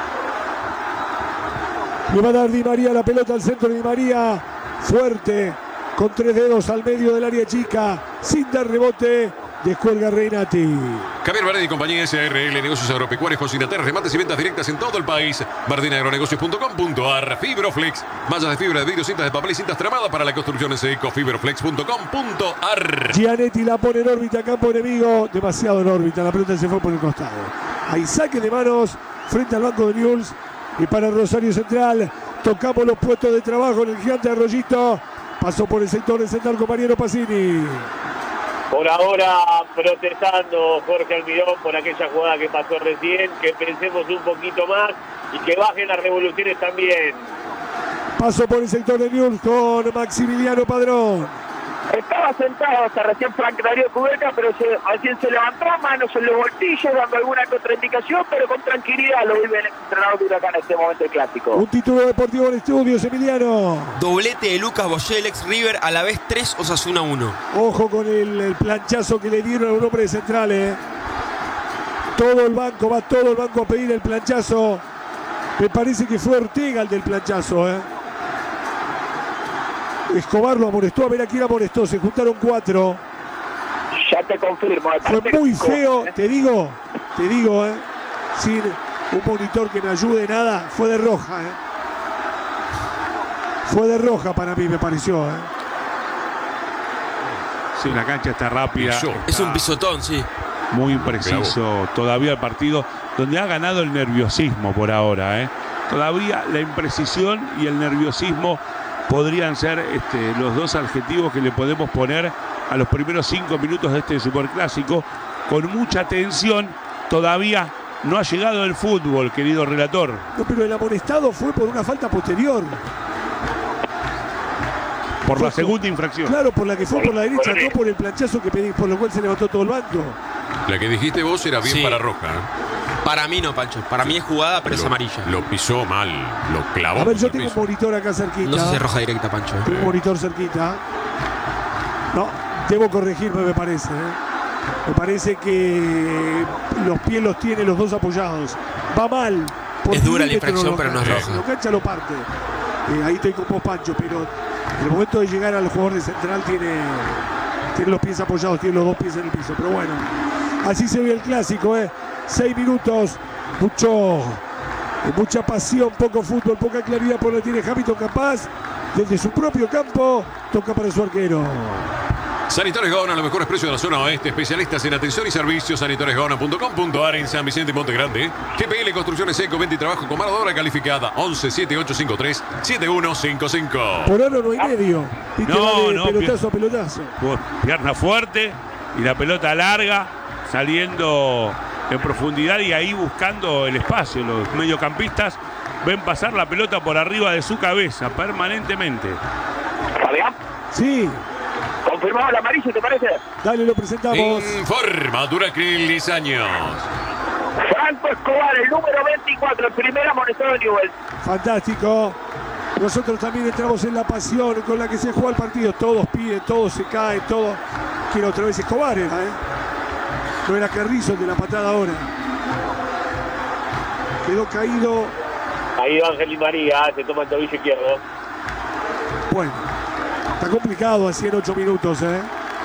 Le va a dar Di María la pelota al centro de Di María. Fuerte. Con tres dedos al medio del área chica. Sin dar rebote. Descuelga Reinati. Javier Bardini y compañía S R L, negocios agropecuarios, cocinateras, remates y ventas directas en todo el país. bardini agronegocios punto com punto a r. Fibroflex, mallas de fibra de vidrio, cintas de papel y cintas tramadas para la construcción en seco. Fibroflex punto com punto a r. Gianetti la pone en órbita, campo enemigo. Demasiado en órbita, la pelota se fue por el costado. Hay saque de manos frente al banco de Newell's. Y para Rosario Central, tocamos los puestos de trabajo en el gigante Arroyito. Pasó por el sector del central compañero Pacini. Por ahora protestando Jorge Almirón por aquella jugada que pasó recién, que pensemos un poquito más y que bajen las revoluciones también. Paso por el sector de Newell's con Maximiliano Padrón. Estaba sentado hasta recién Frank Darío Cubeca, pero se, recién se levantó, manos en los bolsillos, dando alguna contraindicación, pero con tranquilidad lo vive el entrenador de Huracán en este momento clásico. Un título deportivo en estudios, Emiliano. Doblete de Lucas Boyel, ex River, a la vez tres, Osasuna uno. Ojo con el, el planchazo que le dieron a un hombre de Central, eh. Todo el banco, va todo el banco a pedir el planchazo. Me parece que fue Ortega el del planchazo, eh. Escobar lo amonestó, a ver a quién amonestó, se juntaron cuatro. Ya te confirmo. Fue muy feo, te digo, te digo, eh, sin un monitor que me ayude nada, fue de roja, eh. Fue de roja para mí, me pareció, eh. Sí, la cancha está rápida. Pisó. Está Es un pisotón, sí. muy impreciso todavía el partido, donde ha ganado el nerviosismo por ahora, ¿eh? Todavía la imprecisión y el nerviosismo podrían ser este, los dos adjetivos que le podemos poner a los primeros cinco minutos de este superclásico. Con mucha tensión, todavía no ha llegado el fútbol, querido relator. No, pero el amonestado fue por una falta posterior. Por la Fue- segunda infracción. Claro, por la que fue por la derecha, no por el planchazo que pedí, por lo cual se levantó todo el banco. La que dijiste vos era bien Sí. para Roja. ¿eh? Para mí no, Pancho. Para mí es jugada, pero es Lo- amarilla. Lo pisó mal, lo clavó. A ver, yo contra el tengo un piso. monitor acá cerquita. No sé si es roja directa, Pancho. Tengo un monitor cerquita. No, debo corregirme, me parece. ¿eh? Me parece que los pies los tiene los dos apoyados. Va mal. Por Es dura la milímetro infracción, lo pero no es cancha. roja. Lo cancha, lo parte. Eh, ahí estoy con vos, Pancho, pero en el momento de llegar al jugador de central tiene, tiene los pies apoyados, tiene los dos pies en el piso. Pero bueno, así se ve el clásico, ¿eh? Seis minutos, mucho, mucha pasión, poco fútbol, poca claridad por la tiene Hamilton Campás. Desde su propio campo, toca para su arquero. Sanitarios Gaona, los mejores precios de la zona oeste. Especialistas en atención y servicios. sanitarios gaona punto com punto a r en San Vicente y Monte Grande. G P L Construcciones Eco, venta y trabajo con mano de obra calificada. once siete ocho cinco tres siete uno cinco cinco. Por ahora no hay medio. Viste, No, va de no, pelotazo a pelotazo. Pierna fuerte y la pelota larga, saliendo en profundidad y ahí buscando el espacio. Los mediocampistas ven pasar la pelota por arriba de su cabeza permanentemente. Fabián, Sí, confirmado el amarillo, ¿te parece? dale, lo presentamos. Informa Duracril años. Franco Escobar, el número veinticuatro, el primer amonestado de Newell's. Fantástico. Nosotros también entramos en la pasión con la que se juega el partido. Todos piden, todos se caen, todos. Quiero otra vez Escobar, era, ¿eh? No era Carrizo el de la patada ahora. Quedó caído. Ahí va Ángel Di María, se toma el tobillo izquierdo. Bueno, está complicado así en ocho minutos, ¿eh?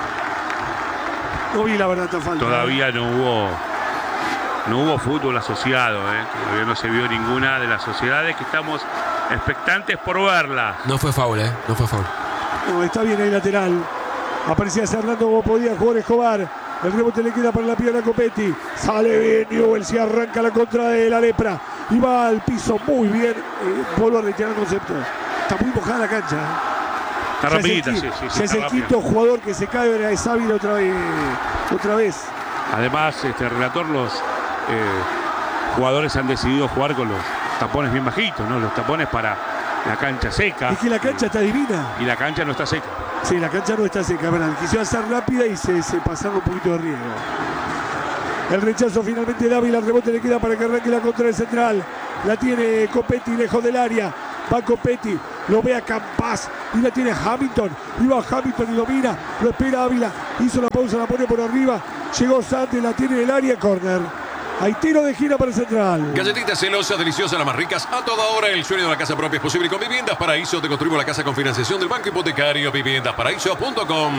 No vi la verdad tan falta. Todavía no hubo no hubo fútbol asociado, ¿eh? Todavía no se vio ninguna de las sociedades que estamos expectantes por verla. No fue foul, ¿eh? No fue foul. No, está bien ahí lateral. Aparecía Hernando como podía jugar Escobar. El rebote le queda para la pierna Copetti. Sale bien Newell, se arranca la contra de la lepra. Y va al piso muy bien. Eh, vuelvo a retirar el concepto. Está muy mojada la cancha. Está Ya rapidita, es sí, el, sí, sí. ya es está el rápida. quinto jugador que se cae, ahora es Ávila otra vez. Otra vez. Además, este relator, los eh, jugadores han decidido jugar con los tapones bien bajitos, ¿no? Los tapones para la cancha seca. Es que la cancha está divina. Y la cancha no está seca. Sí, la cancha no está seca, ¿verdad? Quisieron hacer rápida y se, se pasaron un poquito de riesgo. El rechazo finalmente de Ávila, el rebote le queda para que arranque la contra de Central. La tiene Copetti lejos del área. Va Copetti, lo ve a Campas y la tiene Hamilton. Y va Hamilton y domina, lo espera Ávila. Hizo la pausa, la pone por arriba. Llegó Santos, la tiene en el área, córner. Hay tiro de gira para Central. Galletitas celosas, deliciosas, las más ricas. A toda hora el sueño de la casa propia es posible con Viviendas Paraíso. Te construimos la casa con financiación del Banco Hipotecario. viviendas paraíso punto com.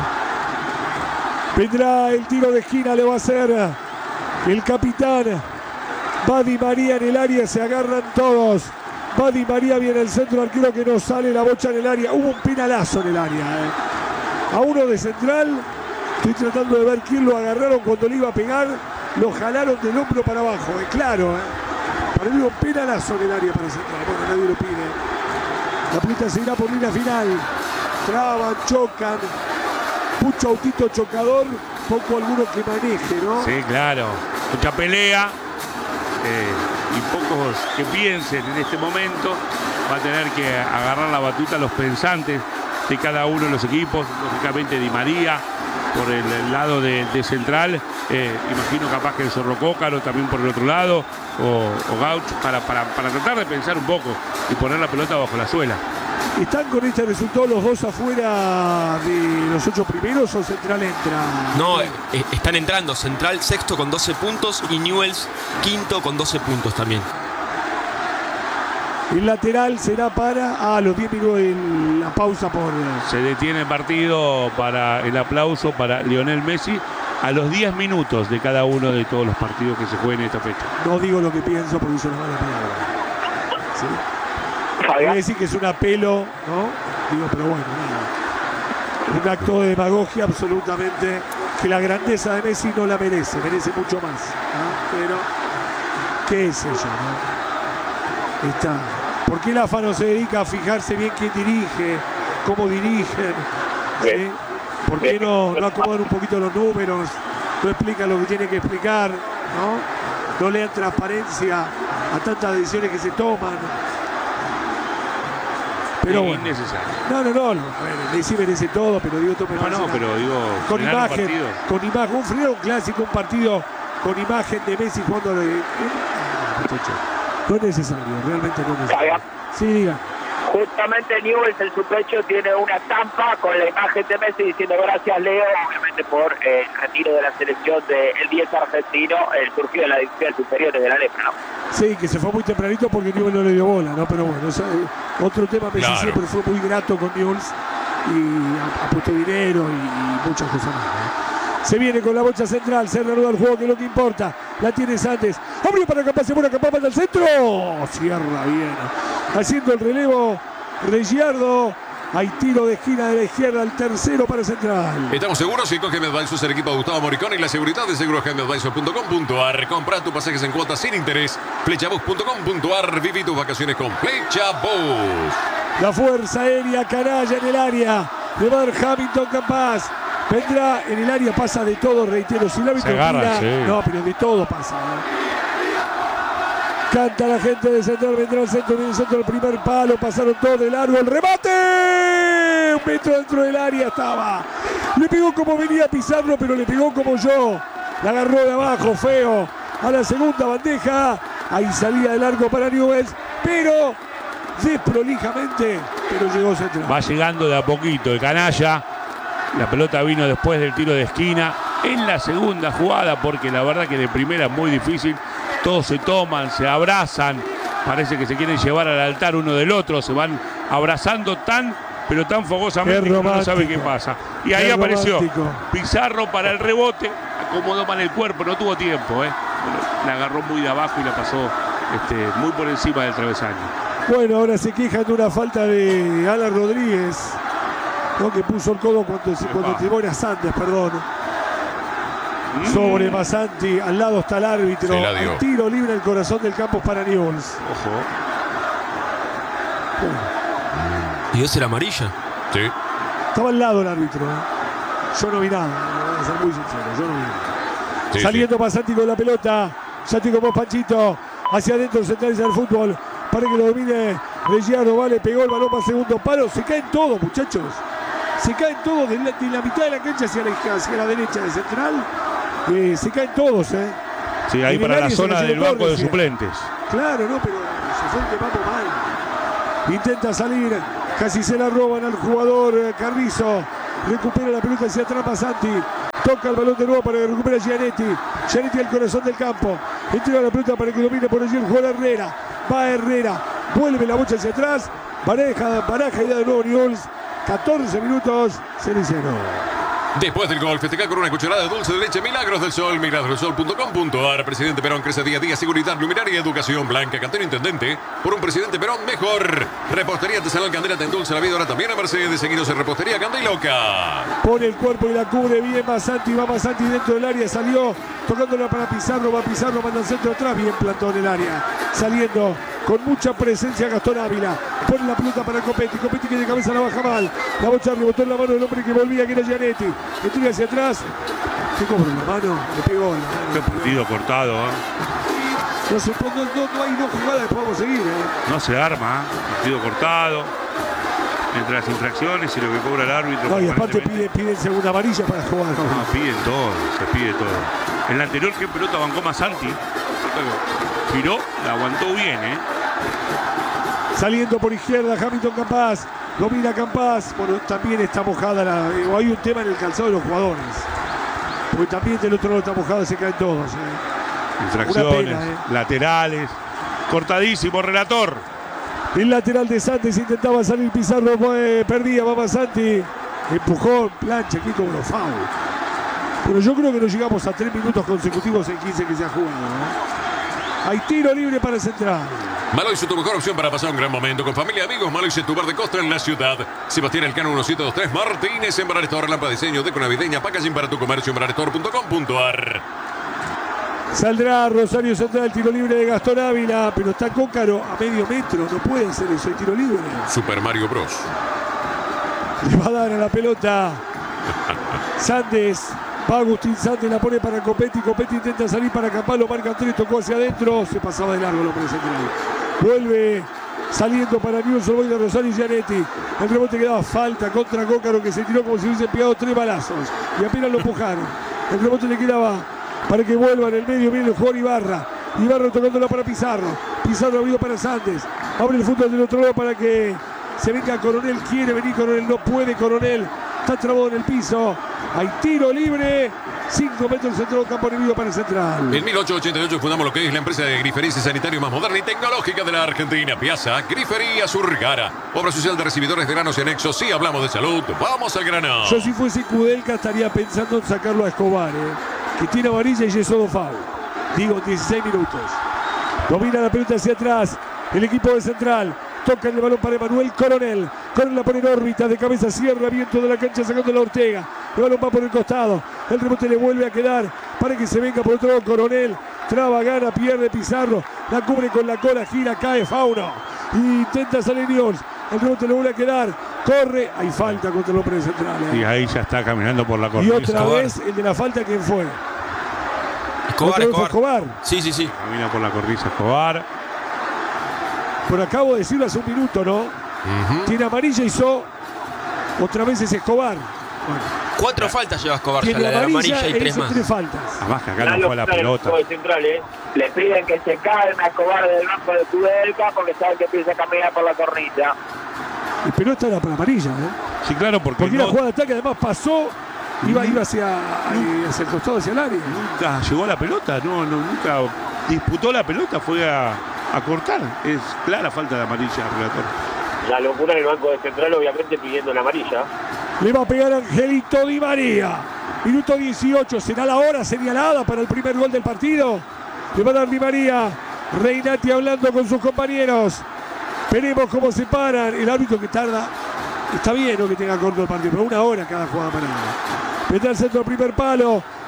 Vendrá el tiro de esquina, le va a hacer el capitán. Va Di María en el área, se agarran todos. Va Di María, viene el centro, arquero que no sale, la bocha en el área. Hubo un penalazo en el área. Eh. A uno de Central, estoy tratando de ver quién lo agarraron cuando le iba a pegar. Lo jalaron del hombro para abajo, es eh. claro. Eh. Para mí un penalazo en el área para Central. Bueno, nadie lo pide. La pelota se irá por línea final. Traban, chocan. Mucho autito chocador, poco alguno que maneje, ¿no? Sí, claro. Mucha pelea eh, y pocos que piensen en este momento. Va a tener que agarrar la batuta los pensantes de cada uno de los equipos. Lógicamente Di María por el lado de, de Central. Eh, imagino capaz que el Zorro Cócaro también por el otro lado. O, o Gaucho para, para, para tratar de pensar un poco y poner la pelota bajo la suela. ¿Están con este resultado los dos afuera de los ocho primeros o Central entra? No, eh, están entrando. Central sexto con doce puntos y Newell's quinto con doce puntos también. El lateral será para ah, los diez minutos en la pausa por... Se detiene el partido para el aplauso para Lionel Messi a los diez minutos de cada uno de todos los partidos que se jueguen en esta fecha. No digo lo que pienso porque es una mala palabra. ¿Sí? Voy a decir que es un apelo, ¿no? Digo, pero bueno, nada. Un acto de demagogia absolutamente que la grandeza de Messi no la merece, merece mucho más, ¿no? Pero, ¿qué es eso, no? Está. ¿Por qué el A F A no se dedica a fijarse bien quién dirige, cómo dirigen? ¿Sí? ¿Por qué no, no acomodan un poquito los números? No explican lo que tiene que explicar, ¿no? No le dan transparencia a tantas decisiones que se toman. Pero bueno. Innecesario. No, no, no. A ver, Messi merece todo, pero digo, todo me No, parece no, una- pero digo, con frenar un imagen, partido. con imagen, un frío, un clásico, un partido con imagen de Messi jugando de... No es necesario, realmente no es necesario. Sí, diga. Justamente Newell's en su pecho tiene una estampa con la imagen de Messi diciendo gracias Leo, obviamente por eh, el retiro de la selección del diez argentino, el surgido de las divisiones superiores de la Lepra, ¿no? Sí, que se fue muy tempranito porque Newell's no le dio bola, ¿no? Pero bueno, eso, eh, otro tema, Messi Claro. siempre fue muy grato con Newell's y ha, ha puesto dinero y, y muchas cosas más, ¿no? Se viene con la bocha central, se reanuda el juego, que es lo que importa. La tiene Santos. Abrió para Capaz, se muere Capaz, manda al centro. Cierra bien. Haciendo el relevo, Regiardo. Hay tiro de esquina de la izquierda, el tercero para Central. Estamos seguros que con Gem Advisors, el equipo de Gustavo Moricón y la seguridad de seguros gem advisor punto com punto ar. Compra tus pasajes en cuotas sin interés. Flechabus punto com punto ar. Viví tus vacaciones con Flechabus. La fuerza aérea, Canalla en el área. Le va a dar Hamilton Capaz. Vendrá en el área, pasa de todo, reitero. Si el árbitro Se agarra, mira, sí. no, pero de todo pasa. ¿eh? Canta la gente de Central, vendrá al centro, viene el centro del primer palo, pasaron todos de largo, el remate. Un metro dentro del área estaba. Le pegó como venía a pisarlo, pero le pegó como yo. La agarró de abajo, feo. A la segunda bandeja. Ahí salía de largo para Newell's, pero desprolijamente, pero llegó Central. Va llegando de a poquito el Canalla. La pelota vino después del tiro de esquina en la segunda jugada, porque la verdad que de primera es muy difícil. Todos se toman, se abrazan, parece que se quieren llevar al altar uno del otro, se van abrazando tan, pero tan fogosamente Qué que uno no romántico. sabe qué pasa. Y ahí Qué apareció romántico. Pizarro para el rebote, acomodó mal el cuerpo, no tuvo tiempo, ¿eh? Pero la agarró muy de abajo y la pasó este, muy por encima del travesaño. Bueno, ahora se quejan de una falta de Alan Rodríguez, ¿no? Que puso el codo cuando, cuando tiró a Santos, perdón. Sobre Masanti, al lado está el árbitro. Se la dio. El tiro libre al corazón del campo para Newell's. Ojo. Bueno, ¿Y esa era amarilla? Sí. Estaba al lado el árbitro. ¿eh? Yo no vi nada, voy a ser muy sincero, yo no vi nada. Sí, Saliendo sí. Masanti con la pelota. Santi como Panchito. Hacia adentro centraliza el fútbol. Para que lo domine Reggiano. Vale, pegó el balón para segundo palo. Se caen todos, muchachos. Se caen todos de la, de la mitad de la cancha hacia la, hacia la derecha de central. Eh, se caen todos, ¿eh? Sí, ahí En para el la área se zona le del llegó banco de Torres, suplentes. Claro, no, pero se fue un demamo mal. Intenta salir, casi se la roban al jugador eh, Carrizo. Recupera la pelota hacia atrás Masanti. Toca el balón de nuevo para que recupere Gianetti. Gianetti al corazón del campo. Entrega la pelota para que domine por allí el jugador Herrera. Va Herrera. Vuelve la bocha hacia atrás. Baraja, baraja y da de nuevo Newell's. catorce minutos. Cenicero. Después del gol, festejar con una cucharada de dulce de leche Milagros del Sol, milagros del sol punto com punto a r. Presidente Perón crece día a día, seguridad, luminaria y educación blanca. Cantero Intendente, por un Presidente Perón mejor. Repostería Artesanal Candela te endulza la vida, ahora también a Mercedes. Seguidos en Repostería Candeloca. Pone el cuerpo y la cubre bien Masanti. Va Masanti dentro del área. Salió tocándola para Pizarro. Va Pizarro, manda el centro atrás. Bien plantado en el área. Saliendo con mucha presencia Gastón Ávila. Pone la pelota para Copetti. Copetti que de cabeza la baja mal. La bocha rebotó en la mano del hombre que volvía, que era Gianetti. Entrega hacia atrás. ¿Qué cobra la mano? Le pegó la mano. Qué partido cortado, ¿eh? No, se, no, no, no hay no jugada que podamos seguir, ¿eh? No se arma, ¿eh? Partido cortado. Entre las infracciones y lo que cobra el árbitro. No, y aparte permanentemente. piden, piden segunda amarilla para jugar. No, piden todo, se pide todo. En la anterior que pelota bancó Masanti. Giró, la aguantó bien, ¿eh? Saliendo por izquierda, Hamilton Campaz. Domina Campaz. Bueno, también está mojada la, o hay un tema en el calzado de los jugadores. Porque también del otro lado está mojada, se caen todos. ¿eh? Infracciones, pena, ¿eh? laterales. Cortadísimo, relator. El lateral de Santos intentaba salir Pizarro, eh, perdía, va Santi. Empujó, plancha, aquí como los foul. Pero yo creo que no llegamos a tres minutos consecutivos en quince que se ha jugado. ¿eh? Hay tiro libre para el Central. Maloise, tu mejor opción para pasar un gran momento con familia y amigos. Maloise, tu bar de costa en la ciudad. Sebastián Elcano diecisiete veintitrés Martínez en Bar Store, lámpara de diseño, deco navideña, packaging para tu comercio en bar store punto com punto a r. Saldrá Rosario Central, tiro libre de Gastón Ávila, pero está Cócaro a medio metro, no puede ser eso, el tiro libre. Super Mario Bros. Le va a dar a la pelota Sandes. Va Agustín Sandes, la pone para Copetti. Copetti intenta salir para Campalo, marca tres, tocó hacia adentro, se pasaba de largo el hombre central. Vuelve saliendo para Newell's Old Boys de Rosario y Gianetti. El rebote quedaba falta contra Cócaro, que se tiró como si hubiese pegado tres balazos. Y apenas lo empujaron. El rebote le quedaba para que vuelva en el medio. Viene el jugador Ibarra. Ibarra tocándola para Pizarro. Pizarro abrió para Sandes. Abre el fútbol del otro lado para que se venga Coronel. Quiere venir Coronel, no puede Coronel. Está trabado en el piso. Hay tiro libre. cinco metros centro del campo enemigo para el Central. En mil ochocientos ochenta y ocho fundamos lo que es la empresa de grifería y sanitario más moderna y tecnológica de la Argentina. Piazza Grifería Surgara. Obra social de recibidores de granos y anexos. Si hablamos de salud, vamos al grano. Yo si fuese Kudelka estaría pensando en sacarlo a Escobar, ¿eh? Que tiene amarilla y es solo foul. Digo, dieciséis minutos. Domina la pelota hacia atrás. El equipo de Central. Toca el balón para Emanuel Coronel. Coronel la pone en órbita, de cabeza cierra, viento de la cancha sacando la Ortega. El balón va por el costado. El rebote le vuelve a quedar para que se venga por otro lado Coronel. Traba, gana, pierde Pizarro. La cubre con la cola, gira, cae Fauno. Intenta salir Newell's. El rebote le vuelve a quedar. Corre. Hay falta contra el hombre de Central. ¿eh? Y ahí ya está caminando por la Y cornisa. otra Escobar. vez el de la falta, ¿quién fue? Escobar, ¿Otra vez fue Escobar. Escobar? Sí, sí, sí. Camina por la cornisa Escobar. Por acabo de decirlo hace un minuto, ¿no? Ujú. Tiene amarilla, hizo. Otra vez es Escobar. Bueno, Cuatro faltas lleva Escobar, ya, tiene la de la amarilla amarilla y e tres hizo más. tres faltas. Además que acá Lalo no fue la Flores, pelota. juego de Central, ¿eh? Le piden que se calme a Escobar del banco de Kudelka porque saben que empieza a caminar por la cornilla. Y pero esta era para amarilla, ¿eh? Sí, claro, porque, Porque no- la jugada de ataque además pasó, iba, iba hacia, eh, hacia el costado, hacia el área. nunca llegó a la pelota, no, no, nunca disputó la pelota, fue a, a cortar. Es clara falta de amarilla, relator. La locura en el banco de Central, obviamente pidiendo la amarilla. Le va a pegar Angelito Di María. Minuto dieciocho, será la hora señalada para el primer gol del partido. Le va a dar Di María. Reinati hablando con sus compañeros. Veremos cómo se paran. El árbitro que tarda. Está bien, ¿no?, que tenga corto el partido, pero una hora cada jugada parada. Mete al centro al primer palo.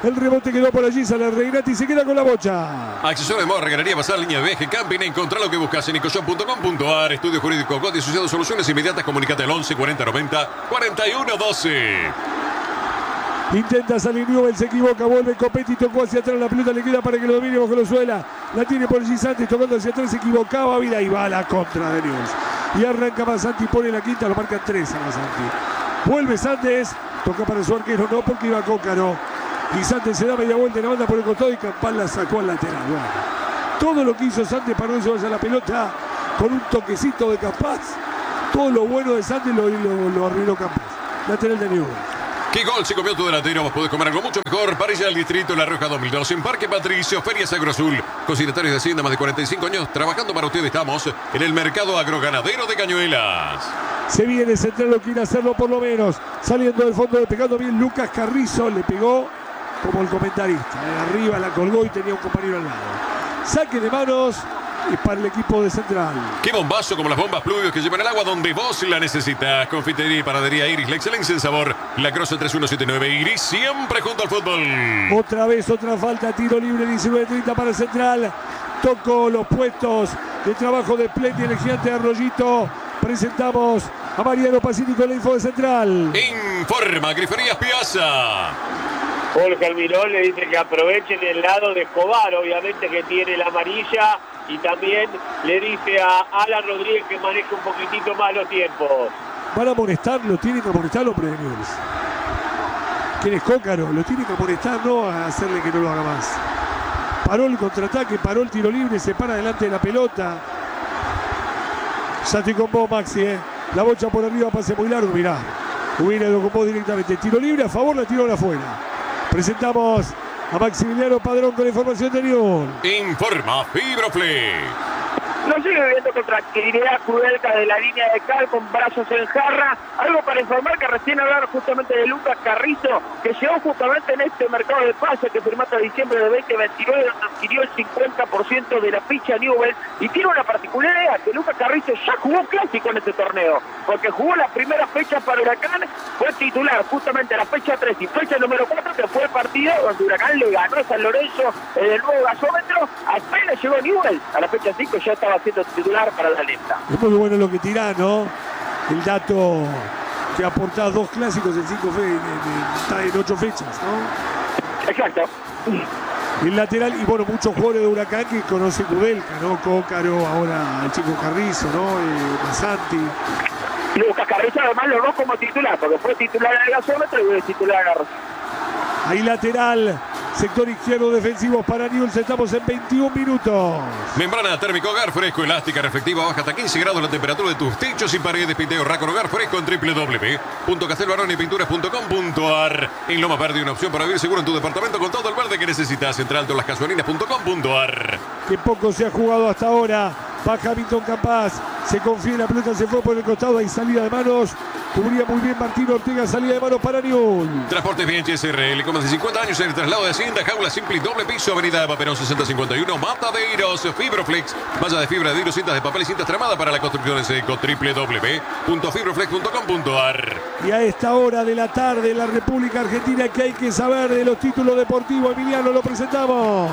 El rebote quedó por allí, sale Regnati y se queda con la bocha. Accesorios de moda, regalería, pasar línea de viaje, camping. Encontrá lo que buscas en ecoshop punto com punto ar. Estudio Jurídico Coti Asociados, soluciones inmediatas. Comunicate al once cuarenta noventa cuarenta y uno doce. Intenta salir Newell, se equivoca, vuelve Copetti, tocó hacia atrás, la pelota le queda para que lo domine bajo la suela. La tiene por allí Santos, tocando hacia atrás, se equivocaba, mira, y va a la contra de Newell. Y arranca Masanti, pone la quinta, lo marca tres a Masanti. Vuelve Santos, toca para su arquero, no, porque iba Cócaro. Y Santos se da media vuelta en la banda por el costado y Campás la sacó al lateral. Bueno, todo lo que hizo Santos para no llevarse a la pelota con un toquecito de Campás. Todo lo bueno de Santos lo, lo, lo arruinó Campás. Lateral de Newell. ¿Qué gol se comió tu delantero? Vos podés comer algo mucho mejor. Parrilla del Distrito La Rioja dos mil dos en Parque Patricio, Ferias Agroazul. Consignatarios de Hacienda, más de cuarenta y cinco años trabajando para ustedes. Estamos en el mercado agroganadero de Cañuelas. Se viene Central, lo quiere hacerlo por lo menos. Saliendo del fondo, pegando bien Lucas Carrizo. Le pegó como el comentarista. De arriba la colgó y tenía un compañero al lado. Saque de manos. Y para el equipo de Central. Qué bombazo como las bombas Pluvios que llevan el agua donde vos la necesitas. Confitería y panadería Iris, la excelencia en sabor. La Croce tres uno siete nueve Iris, siempre junto al fútbol. Otra vez, otra falta, tiro libre, diecinueve treinta para Central. Tocó los puestos de trabajo de Plenty, el gigante de Arroyito. Presentamos a Mariano Pacini con la info de Central. Informa Griferías Piazza. Jorge Almirón le dice que aprovechen el lado de Escobar, obviamente que tiene la amarilla, y también le dice a Alan Rodríguez que maneje un poquitito más los tiempos. Van a amonestar, lo tienen que amonestar los premios. ¿Quién es Cócaro? Lo tienen que amonestar, no a hacerle que no lo haga más. Paró el contraataque, paró el tiro libre, se para delante de la pelota. Ya estoy con vos, Maxi, ¿eh? La bocha por arriba, pase muy largo, mirá. Hubiera ido con vos directamente. Tiro libre a favor, la tiró afuera. Presentamos a Maximiliano Padrón con la información de Newell. Informa Fibroflex. No sigue viendo con tranquilidad Kudelka de la línea de cal con brazos en jarra. Algo para informar que recién hablaron justamente de Lucas Carrizo, que llegó justamente en este mercado de pases que firmó hasta diciembre de veinte veintinueve, donde adquirió el cincuenta por ciento de la ficha Newell. Y tiene una particularidad, que Lucas Carrizo ya jugó clásico en este torneo, porque jugó la primera fecha para Huracán, fue titular justamente la fecha tres y fecha número cuatro, que fue el partido donde Huracán le ganó a San Lorenzo en el nuevo gasómetro. Apenas llegó Newell a la fecha cinco, ya estaba siendo titular para la lista. Es muy bueno lo que tira, ¿no? El dato que aporta dos clásicos en cinco fe, en, en, en, en ocho fechas, ¿no? Exacto. El lateral, y bueno, muchos jugadores de Huracán que conoce Kudelka, ¿no? Cócaro, ahora el chico Carrizo, ¿no? Eh, Masanti. Lucas Carrizo además lo dos como titular, porque fue titular en el gasómetro y fue titular en la Rosa. Ahí lateral, sector izquierdo defensivo para Newell, estamos en veintiún minutos. Membrana térmica Hogar Fresco, elástica, reflectiva, baja hasta quince grados la temperatura de tus techos y paredes. Pinteo Racon Hogar Fresco en doble u doble u doble u punto castelbaroni pinturas punto com punto ar. En Loma Verde, una opción para vivir seguro en tu departamento con todo el verde que necesitas. Central de las casualinas punto com punto ar. Que poco se ha jugado hasta ahora. Baja Hamilton Campás, se confía en la pelota, se fue por el costado, hay salida de manos. Cubría muy bien Martín Ortega, salida de manos para Newell. Transportes Bien S R L, con más de cincuenta años en el traslado de Hacienda, jaula simple y doble piso, avenida Paperón sesenta cincuenta y uno, Mataderos, Fibroflex, malla de fibra de vidrio, cintas de papel y cintas tramadas para la construcción en seco, doble u doble u doble u punto fibroflex punto com punto ar. Y a esta hora de la tarde en la República Argentina, que hay que saber de los títulos deportivos, Emiliano, lo presentamos.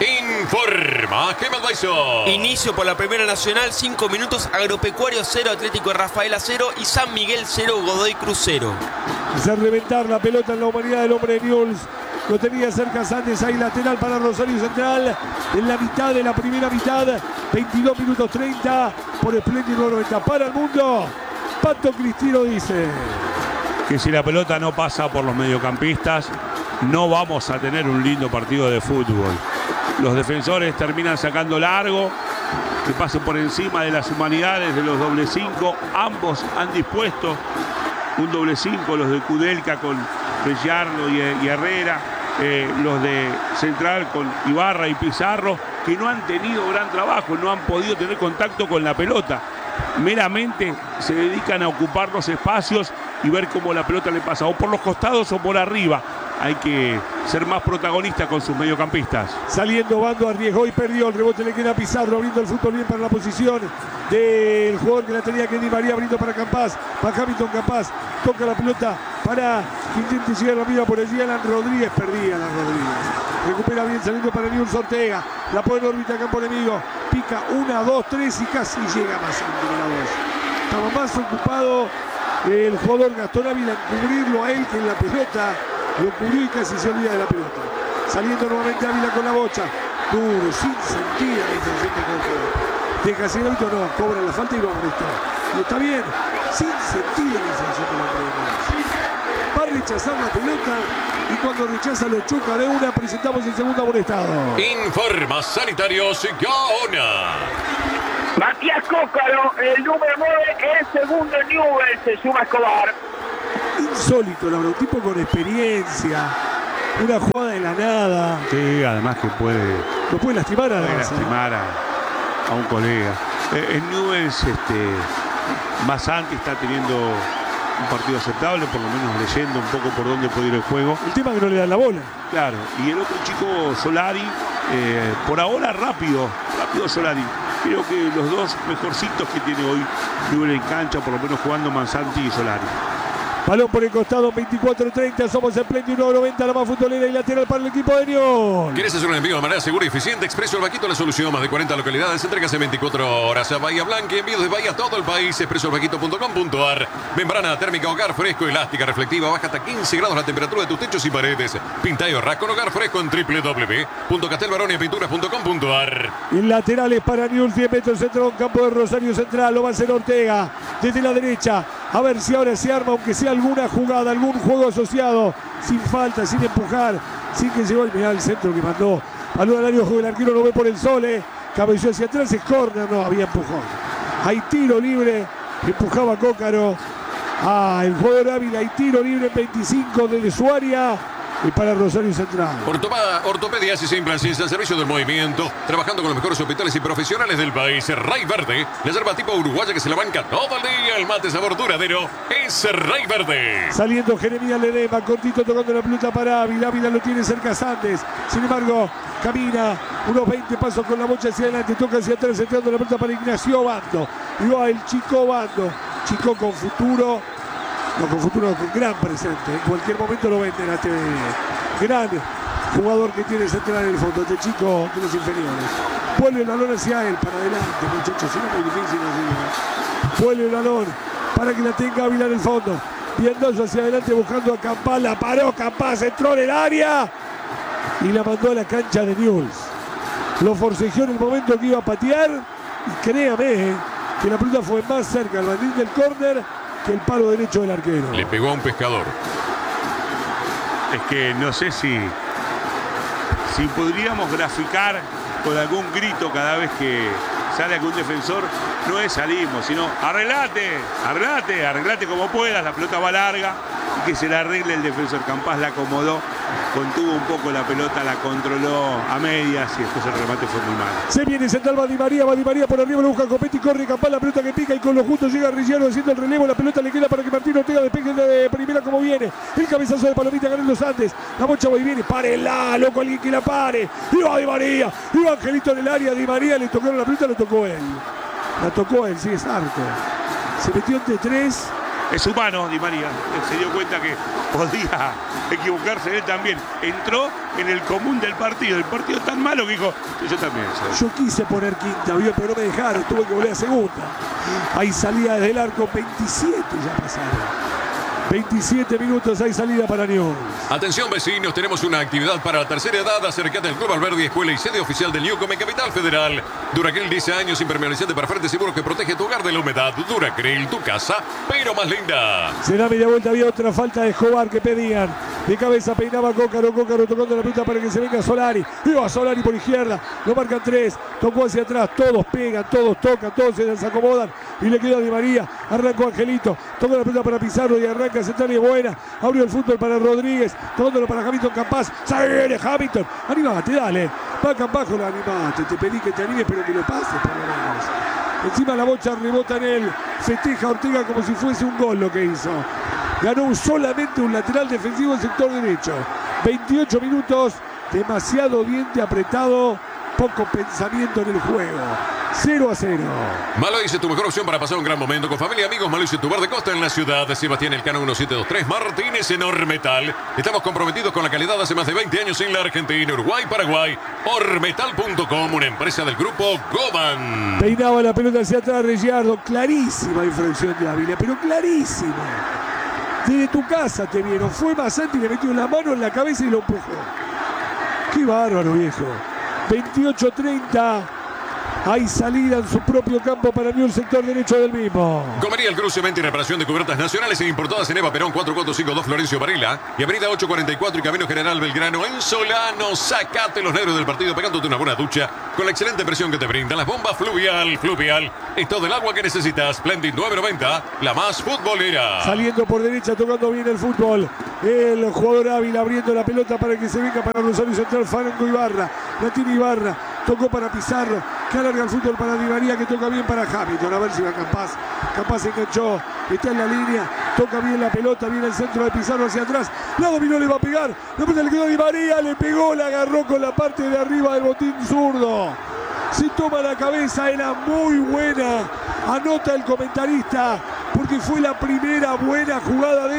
Informa Gemel Baiso. Inicio por la Primera Nacional, cinco minutos, Agropecuario cero, Atlético de Rafaela cero y San Miguel cero, Godoy Cruz cero. Hacer reventar la pelota en la humanidad del hombre de Newell. Lo tenía cerca Santos, ahí lateral para Rosario Central. En la mitad de la primera mitad, veintidós minutos treinta, por espléndido noventa para el mundo. Pato Cristino dice que si la pelota no pasa por los mediocampistas, no vamos a tener un lindo partido de fútbol. Los defensores terminan sacando largo, que pase por encima de las humanidades de los doble cinco. Ambos han dispuesto un doble cinco, los de Kudelka con Bellardo y, y Herrera, eh, los de Central con Ibarra y Pizarro, que no han tenido gran trabajo, no han podido tener contacto con la pelota. Meramente se dedican a ocupar los espacios y ver cómo la pelota le pasa, o por los costados o por arriba. Hay que ser más protagonista con sus mediocampistas. Saliendo Bando, arriesgó y perdió. El rebote le queda a Pizarro, abriendo el fútbol bien para la posición del jugador que la tenía, que Di María, abriendo para Campás. Para Hamilton Campás, toca la pelota para que intente llegar la mira por allí. Alan Rodríguez, perdía Alan Rodríguez. Recupera bien saliendo para Newell's Ortega. La pone en órbita campo enemigo. Pica una, dos, tres y casi llega más entre la dos. Estaba más ocupado el jugador Gastón Ávila en cubrirlo a él que en la pelota. Lo cubrió y casi se olvida de la pelota. Saliendo nuevamente Ávila con la bocha. Duro, sin sentido la intención de control. Deja así el hábito, no, cobra la falta y lo amonesta. Y está bien, sin sentido la intención de la pelota. Va a rechazar la pelota y cuando rechaza lo choca de una. Presentamos el segundo amonestado. Informa Sanitarios Gaona. Matías Cócaro, el número nueve, el segundo en Newell's, se suma Escobar. Insólito, la verdad, un tipo con experiencia. Una jugada de la nada. Sí, además que puede, Lo puede lastimar a puede lastimar a, a un colega. Eh, en Newell's, este, Masanti está teniendo un partido aceptable, por lo menos leyendo un poco por dónde puede ir el juego. El tema es que no le dan la bola. Claro, y el otro chico, Solari, eh, por ahora rápido, rápido Solari. Creo que los dos mejorcitos que tiene hoy Newell's en cancha, por lo menos jugando Masanti y Solari. Balón por el costado, veinticuatro treinta, somos el Play uno noventa, la más futbolera y lateral para el equipo de Newell's. ¿Quieres hacer un envío de manera segura y eficiente? Expreso El Vaquito, la solución. Más de cuarenta localidades, entregas en veinticuatro horas. A Bahía Blanca, envíos de Bahía a todo el país. expreso el vaquito punto com punto ar. Membrana térmica hogar fresco, elástica, reflectiva. Baja hasta quince grados la temperatura de tus techos y paredes. Pinta y ahorra con hogar fresco en doble u doble u doble u punto castelbaronia pinturas punto com punto ar. El lateral es para Newell's, diez metros centro, campo de Rosario Central. Lo va a hacer Ortega desde la derecha. A ver si ahora se arma, aunque sea alguna jugada, algún juego asociado, sin falta, sin empujar, sin que llegó el mirá el centro que mandó. Balón al área, el arquero lo ve por el Sole, cabeceó hacia atrás, es córner, no, había empujón. Hay tiro libre, empujaba Cócaro. Ah, el jugador Ávila, hay tiro libre en veinticinco desde su área. Y para Rosario Central. Ortopa, ortopedias y se implantes al servicio del movimiento, trabajando con los mejores hospitales y profesionales del país. Ray Verde, la yerba tipo uruguaya que se la banca todo el día. El mate sabor duradero es Ray Verde. Saliendo Jeremías Ledema, cortito tocando la pelota para Ávila. Ávila lo tiene cerca Sandes. Sin embargo, camina unos veinte pasos con la bocha hacia adelante, toca hacia atrás, entrando la pelota para Ignacio Bando. Y va el Chico Bando. Chico con futuro. No, con futuro, con gran presente. En cualquier momento lo venden a T V. Gran jugador que tiene central en el fondo. Este chico de los inferiores. Vuelve el balón hacia él, para adelante, muchachos. Es muy difícil así. Vuelve el balón para que la tenga Ávila en el fondo. Viendoso hacia adelante buscando a Campás. La paró Campás, entró en el área y la mandó a la cancha de Newell's. Lo forcejeó en el momento que iba a patear. Y créame eh, que la pelota fue más cerca al bandín del córner que el palo derecho del arquero. Le pegó a un pescador. Es que no sé si, si podríamos graficar con algún grito cada vez que sale algún defensor. No es salimos, sino arreglate, arreglate, arreglate como puedas. La pelota va larga y que se la arregle el defensor. Campás la acomodó, contuvo un poco la pelota, la controló a medias y después el remate fue muy malo. Se viene central, va Di María, va Di María por arriba, lo busca Copetti, corre Campás, la pelota que pica y con lo justo llega Rillero haciendo el relevo, la pelota le queda para que Martín Ortega despeje de primera como viene. El cabezazo de Palomita ganando Santos, la bocha va y viene, párela, loco, alguien que la pare. Y va Di María, y va Angelito en el área, Di María le tocó la pelota, la tocó él. La tocó él, sí, es arco. Se metió entre tres. Es humano, Di María. Se dio cuenta que podía equivocarse él también. Entró en el común del partido. El partido tan malo que dijo, yo también soy. Yo quise poner quinta, ¿vio? Pero no me dejaron. Tuve que volver a segunda. Hay salida desde el arco. veintisiete ya pasaron. veintisiete minutos, hay salida para Newell's. Atención vecinos, tenemos una actividad para la tercera edad. Acércate al Club Alberdi, escuela y sede oficial del Newcom en Capital Federal. Duracril, diez años, impermeabilizante para frente seguro que protege tu hogar de la humedad. Duracril, tu casa, pero más linda. Será media vuelta, había otra falta de Escobar que pedían. De cabeza peinaba Cócaro, Cócaro tocando la pelota para que se venga Solari. Iba Solari por izquierda, lo marcan tres, tocó hacia atrás, todos pegan, todos tocan, todos se desacomodan y le queda Di María. Arrancó Angelito, tocó la pelota para Pizarro y arranca central y buena. Abrió el fútbol para Rodríguez, tocándolo para Hamilton Campás. Se viene Hamilton, animate, dale. Va Campás con la animate, te pedí que te animes, pero que lo pases por lo menos. Encima la bocha rebota en él, festeja Ortega como si fuese un gol lo que hizo. Ganó solamente un lateral defensivo en sector derecho. veintiocho minutos, demasiado diente apretado, poco pensamiento en el juego. cero a cero. Malaice, tu mejor opción para pasar un gran momento con familia y amigos. Malaice, tu bar de costa en la ciudad de Sebastián Elcano mil setecientos veintitrés Martínez en Ormetal. Estamos comprometidos con la calidad hace más de veinte años en la Argentina, Uruguay, Paraguay. Ormetal punto com, una empresa del grupo Goban. Peinaba la pelota hacia atrás Reggiardo. Clarísima infracción de Ávila, pero clarísima. Desde tu casa te vieron. Fue Masanti, le metió la mano en la cabeza y lo empujó. Qué bárbaro, viejo. veintiocho treinta. Hay salida en su propio campo para el sector derecho del mismo. Comería El Cruce, venta y reparación de cubiertas nacionales e importadas en Eva Perón cuatro cuatro cinco dos Florencio Varela y avenida ocho cuarenta y cuatro y Camino General Belgrano en Solano. Sacate los nervios del partido pegándote una buena ducha con la excelente presión que te brindan las bombas Fluvial. Fluvial es todo el agua que necesitas. Splendid nueve noventa, la más futbolera. Saliendo por derecha, tocando bien el fútbol. El jugador Ávila abriendo la pelota para que se venga para Rosario Central. Franco Ibarra, la tiene Ibarra. Tocó para Pizarro, que alarga el fútbol para Di María, que toca bien para Hamilton. A ver si va capaz. Capaz se enganchó, está en la línea. Toca bien la pelota, viene el centro de Pizarro hacia atrás. La dominó, le va a pegar. La pelota le quedó a Di María, le pegó, la agarró con la parte de arriba del botín zurdo. Se toma la cabeza, era muy buena. Anota el comentarista, porque fue la primera buena jugada de